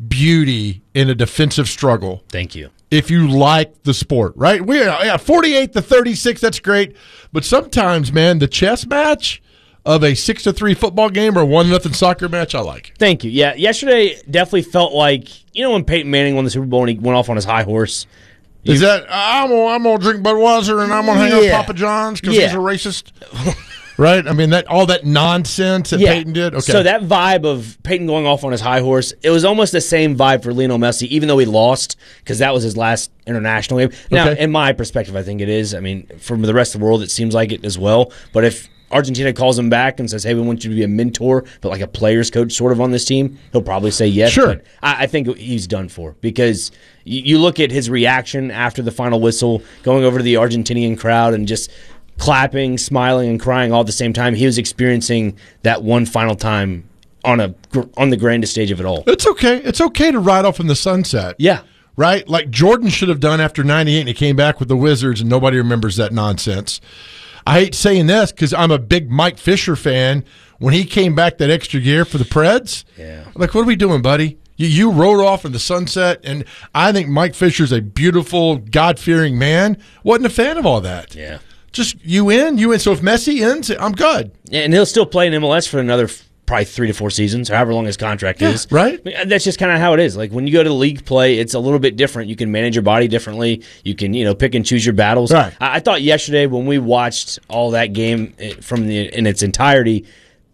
beauty in a defensive struggle. Thank you. If you like the sport, right? We yeah, forty-eight to thirty-six, that's great. But sometimes, man, the chess match of a six to three football game or one nothing soccer match, I like. Thank you. Yeah, yesterday definitely felt like, you know, when Peyton Manning won the Super Bowl and he went off on his high horse. Is that I'm gonna, I'm gonna drink Budweiser and I'm gonna hang Yeah. out Papa John's because Yeah. he's a racist, right? I mean that all that nonsense that Yeah. Peyton did. Okay, So that vibe of Peyton going off on his high horse, it was almost the same vibe for Lionel Messi, even though he lost, because that was his last international game. Now, Okay. in my perspective, I think it is. I mean, from the rest of the world, it seems like it as well. But if Argentina calls him back and says, hey, we want you to be a mentor, but like a player's coach sort of on this team, he'll probably say yes. Sure. But I, I think he's done for, because you, you look at his reaction after the final whistle, going over to the Argentinian crowd and just clapping, smiling, and crying all at the same time. He was experiencing that one final time on a on the grandest stage of it all. It's okay. It's okay to ride off in the sunset. Yeah. Right? Like Jordan should have done after ninety-eight and he came back with the Wizards and nobody remembers that nonsense. I hate saying this because I'm a big Mike Fisher fan. When he came back that extra year for the Preds, yeah. I'm like, what are we doing, buddy? You, you rode off in the sunset, and I think Mike Fisher's a beautiful, God-fearing man. Wasn't a fan of all that. Yeah. Just you in, you in. So if Messi ends, I'm good. Yeah, and he'll still play in M L S for another f- probably three to four seasons, or however long his contract Yeah, is. right? I mean, that's just kind of how it is. Like when you go to league play, it's a little bit different. You can manage your body differently. You can, you know, pick and choose your battles. Right. I, I thought yesterday when we watched all that game eh, from the in its entirety,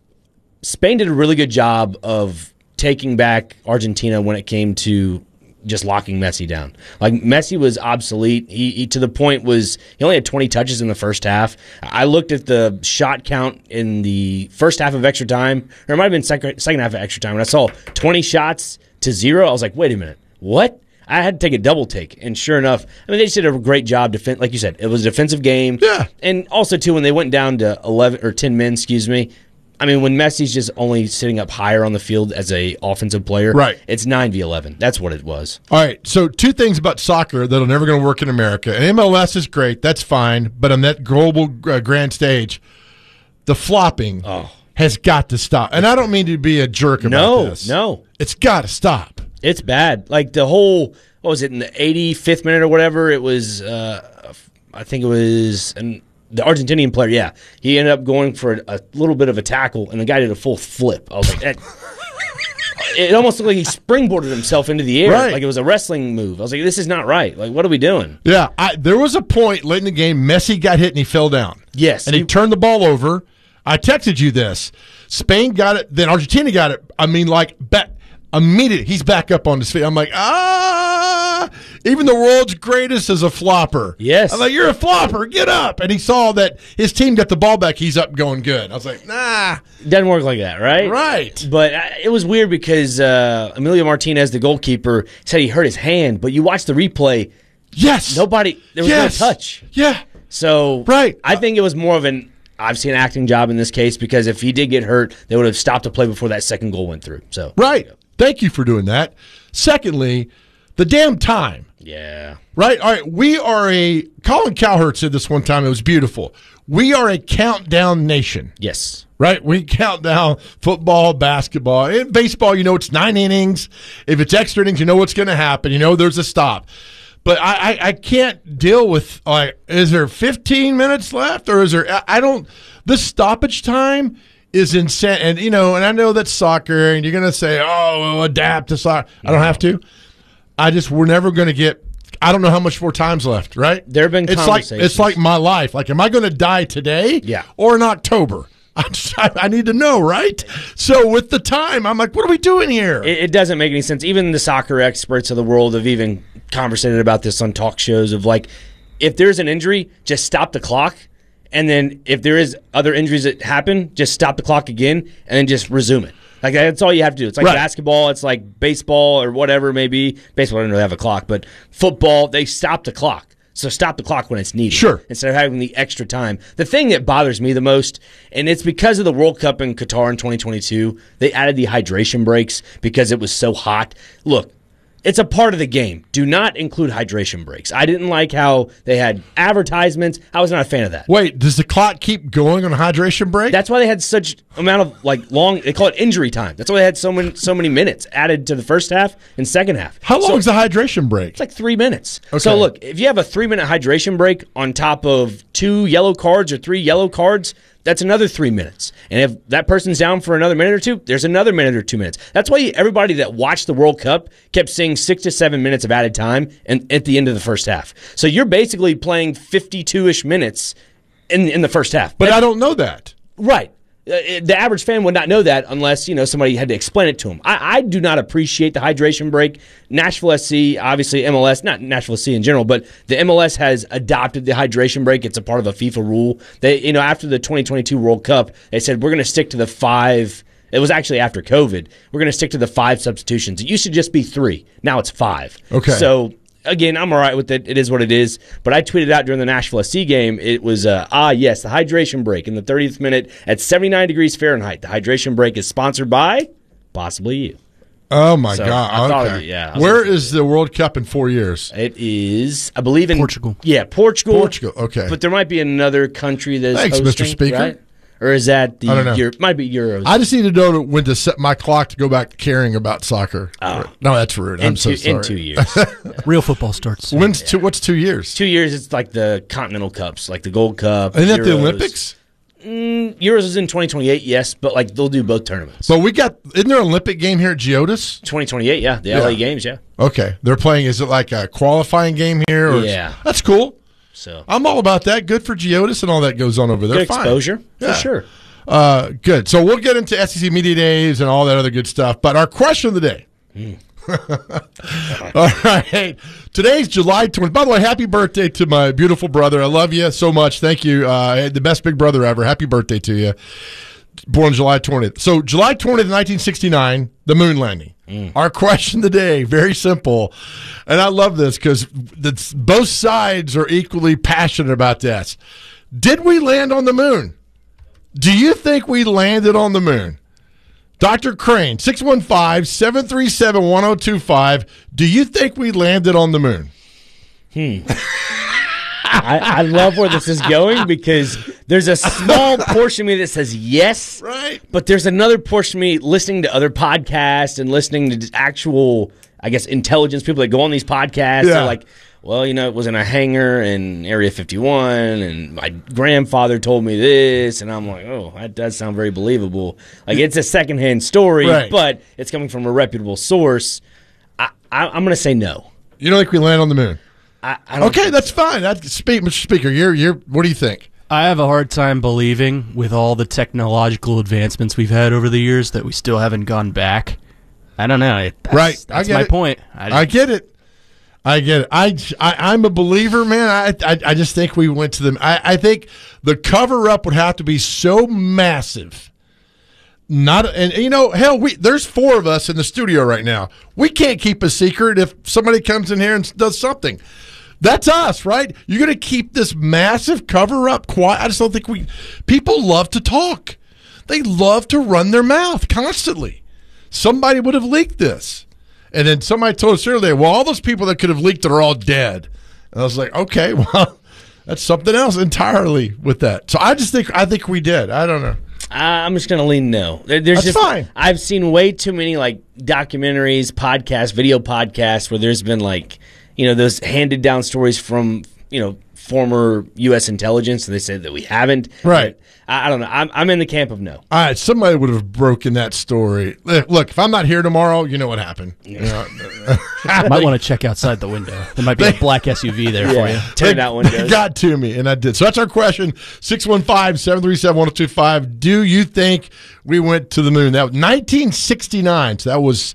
Spain did a really good job of taking back Argentina when it came to just locking Messi down. Like Messi was obsolete. He, he to the point was he only had twenty touches in the first half. I looked at the shot count in the first half of extra time, or it might have been second second half of extra time, and I saw twenty shots to zero. I was like, wait a minute, what? I had to take a double take, and sure enough, I mean they just did a great job. Defen- like you said, it was a defensive game. Yeah, and also too when they went down to eleven or ten men, excuse me. I mean, when Messi's just only sitting up higher on the field as a offensive player, right? It's nine v eleven. That's what it was. All right. So two things about soccer that are never going to work in America. And M L S is great. That's fine. But on that global uh, grand stage, the flopping oh. has got to stop. And I don't mean to be a jerk about no, this. No, it's got to stop. It's bad. Like the whole, what was it, in the eighty-fifth minute or whatever, it was, uh, I think it was an the Argentinian player, yeah. He ended up going for a, a little bit of a tackle, and the guy did a full flip. I was like, that, it almost looked like he springboarded himself into the air. Right. Like it was a wrestling move. I was like, this is not right. Like, what are we doing? Yeah, I, there was a point late in the game, Messi got hit and he fell down. Yes. And he, he turned the ball over. I texted you this. Spain got it, then Argentina got it. I mean, like, back, immediately, he's back up on his feet. I'm like, ah, even the world's greatest is a flopper. Yes. I'm like, you're a flopper, get up. And he saw that his team got the ball back, he's up going good. I was like, nah. Doesn't work like that, right? Right. But uh, it was weird because uh, Emilio Martinez, the goalkeeper, said he hurt his hand, but you watch the replay. Yes. Nobody, there was yes. no touch. Yeah. So right. I think it was more of an, I've seen an acting job in this case, because if he did get hurt, they would have stopped the play before that second goal went through. So Right. Thank you for doing that. Secondly, the damn time. Yeah. Right? All right. We are a, Colin Cowherd said this one time. It was beautiful. We are a countdown nation. Yes. Right? We count down football, basketball. In baseball, you know it's nine innings. If it's extra innings, you know what's going to happen. You know there's a stop. But I, I, I can't deal with, like, is there fifteen minutes left? Or is there, I, I don't, this stoppage time is insane. And, you know, and I know that's soccer, and you're going to say, oh, adapt to soccer. I don't have to. I just, we're never going to get, I don't know how much more time's left, right? There have been it's like conversations. It's like my life. Like, am I going to die today? Yeah. Or in October? I, just, I, I need to know, right? So with the time, I'm like, what are we doing here? It, it doesn't make any sense. Even the soccer experts of the world have even conversated about this on talk shows of like, if there's an injury, just stop the clock. And then if there is other injuries that happen, just stop the clock again and then just resume it. Like that's all you have to do. It's like Right. basketball, it's like baseball or whatever it may be. Baseball doesn't really have a clock, but football, they stop the clock. So stop the clock when it's needed. Sure. Instead of having the extra time. The thing that bothers me the most, and it's because of the World Cup in Qatar in twenty twenty-two, they added the hydration breaks because it was so hot. Look, it's a part of the game. Do not include hydration breaks. I didn't like how they had advertisements. I was not a fan of that. Wait, does the clock keep going on a hydration break? That's why they had such amount of like long. They call it injury time. That's why they had so many so many minutes added to the first half and second half. How long so, is the hydration break? It's like three minutes. Okay. So look, if you have a three minute hydration break on top of two yellow cards or three yellow cards, that's another three minutes. And if that person's down for another minute or two, there's another minute or two minutes. That's why everybody that watched the World Cup kept seeing six to seven minutes of added time and at the end of the first half. So you're basically playing fifty-two-ish minutes in in the first half. But That's, I don't know that. Right. Uh, the average fan would not know that unless, you know, somebody had to explain it to them. I, I do not appreciate the hydration break. Nashville S C, obviously M L S, not Nashville S C in general, but the M L S has adopted the hydration break. It's a part of a FIFA rule. They, you know, after the twenty twenty-two World Cup, they said we're going to stick to the five. It was actually after COVID. We're going to stick to the five substitutions. It used to just be three. Now it's five. Okay. So again, I'm all right with it. It is what it is. But I tweeted out during the Nashville S C game, it was, uh, ah, yes, the hydration break in the thirtieth minute at seventy-nine degrees Fahrenheit. The hydration break is sponsored by possibly you. Oh, my So, God. I thought okay. of it, yeah, I was Where gonna is the World Cup in four years? It is, I believe, in Portugal. Yeah, Portugal. Portugal, okay. But there might be another country that's Thanks, hosting, Mister Speaker. right? Or is that the I don't know. Euro, might be Euros? I just need to know when to set my clock to go back to caring about soccer. Oh. No, that's rude. I'm in so two, sorry. in two years. Real football starts. When's two? What's two years? Two years. It's like the Continental Cups, like the Gold Cup. Isn't that the Euros. Olympics? Mm, Euros is in twenty twenty-eight, yes, but like they'll do both tournaments. But we got. Isn't there an Olympic game here at Geodis? twenty twenty-eight, yeah, the L A Yeah. Games, yeah. Okay, they're playing. Is it like a qualifying game here? Or Yeah. that's cool. So I'm all about that. Good for Geodis and all that goes on over there. good Fine. exposure Yeah. for sure. Uh, good. So we'll get into S E C Media Days and all that other good stuff. But our question of the day. Mm. All right. Today's July twentieth. By the way, happy birthday to my beautiful brother. I love you so much. Thank you. Uh, the best big brother ever. Happy birthday to you. Born July twentieth. So July twentieth, nineteen sixty-nine, the moon landing. Mm. Our question today, very simple. And I love this because both sides are equally passionate about this. Did we land on the moon? Do you think we landed on the moon? Doctor Crane, six one five, seven three seven, one zero two five. Do you think we landed on the moon? Hmm. I, I love where this is going because there's a small portion of me that says yes, right? But there's another portion of me listening to other podcasts and listening to actual, I guess, intelligence people that go on these podcasts. Yeah. They're like, well, you know, it was in a hangar in Area fifty-one, and my grandfather told me this, and I'm like, oh, that does sound very believable. Like, it's a secondhand story, Right. but it's coming from a reputable source. I, I, I'm going to say no. You don't think we land on the moon? I, I don't Okay, that's fine. That's, speak, Mister Speaker, you're, you're, what do you think? I have a hard time believing, with all the technological advancements we've had over the years, that we still haven't gone back. I don't know. It- That's, right. I That's get my it. point. I, get it. I get it. I, I, I'm a believer, man. I, I, I just think we went to them. I, I think the cover up would have to be so massive. Not and you know, hell, we there's four of us in the studio right now. We can't keep a secret if somebody comes in here and does something. That's us, right? You're going to keep this massive cover up quiet. I just don't think we. People love to talk. They love to run their mouth constantly. Somebody would have leaked this. And then somebody told us earlier, well, all those people that could have leaked it are all dead. And I was like, okay, well, that's something else entirely with that. So I just think I think we did. I don't know. I'm just going to lean no. There- That's There's just, fine. I've seen way too many like documentaries, podcasts, video podcasts where there's been like, you know, those handed down stories from, you know, former U S intelligence, and they say that we haven't. Right. I, I don't know. I'm, I'm in the camp of no. All right, somebody would have broken that story. Look, look, if I'm not here tomorrow, you know what happened. You know, Might want to check outside the window. There might be a black S U V there for you. Turn They- out windows. They got to me, and I did. So that's our question, six one five, seven three seven, one zero two five. Do you think we went to the moon? That was nineteen sixty-nine, so that was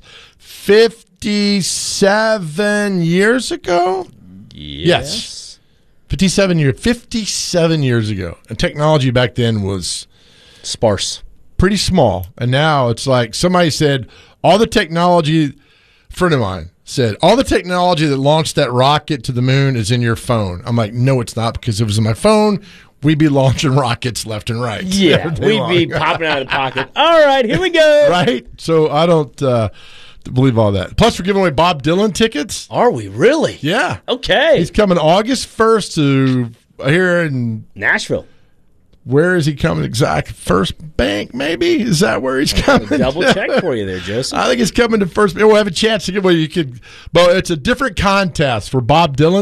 fifty-seven years ago? Yes. fifty-seven years, fifty-seven years ago. And technology back then was sparse. Pretty small. And now it's like somebody said all the technology friend of mine said, all the technology that launched that rocket to the moon is in your phone. I'm like, no, it's not, because if it was in my phone, we'd be launching rockets left and right. Yeah, we'd long. be popping out of the pocket. All right, here we go. Right? So I don't uh, believe all that. Plus, we're giving away Bob Dylan tickets. Are we really? Yeah. Okay. He's coming August first to here in Nashville. Where is he coming exactly? First Bank, maybe? Is that where he's coming? Double check for you there, Joseph. I think he's coming to First Bank. We'll have a chance to get, well, you could, but it's a different contest for Bob Dylan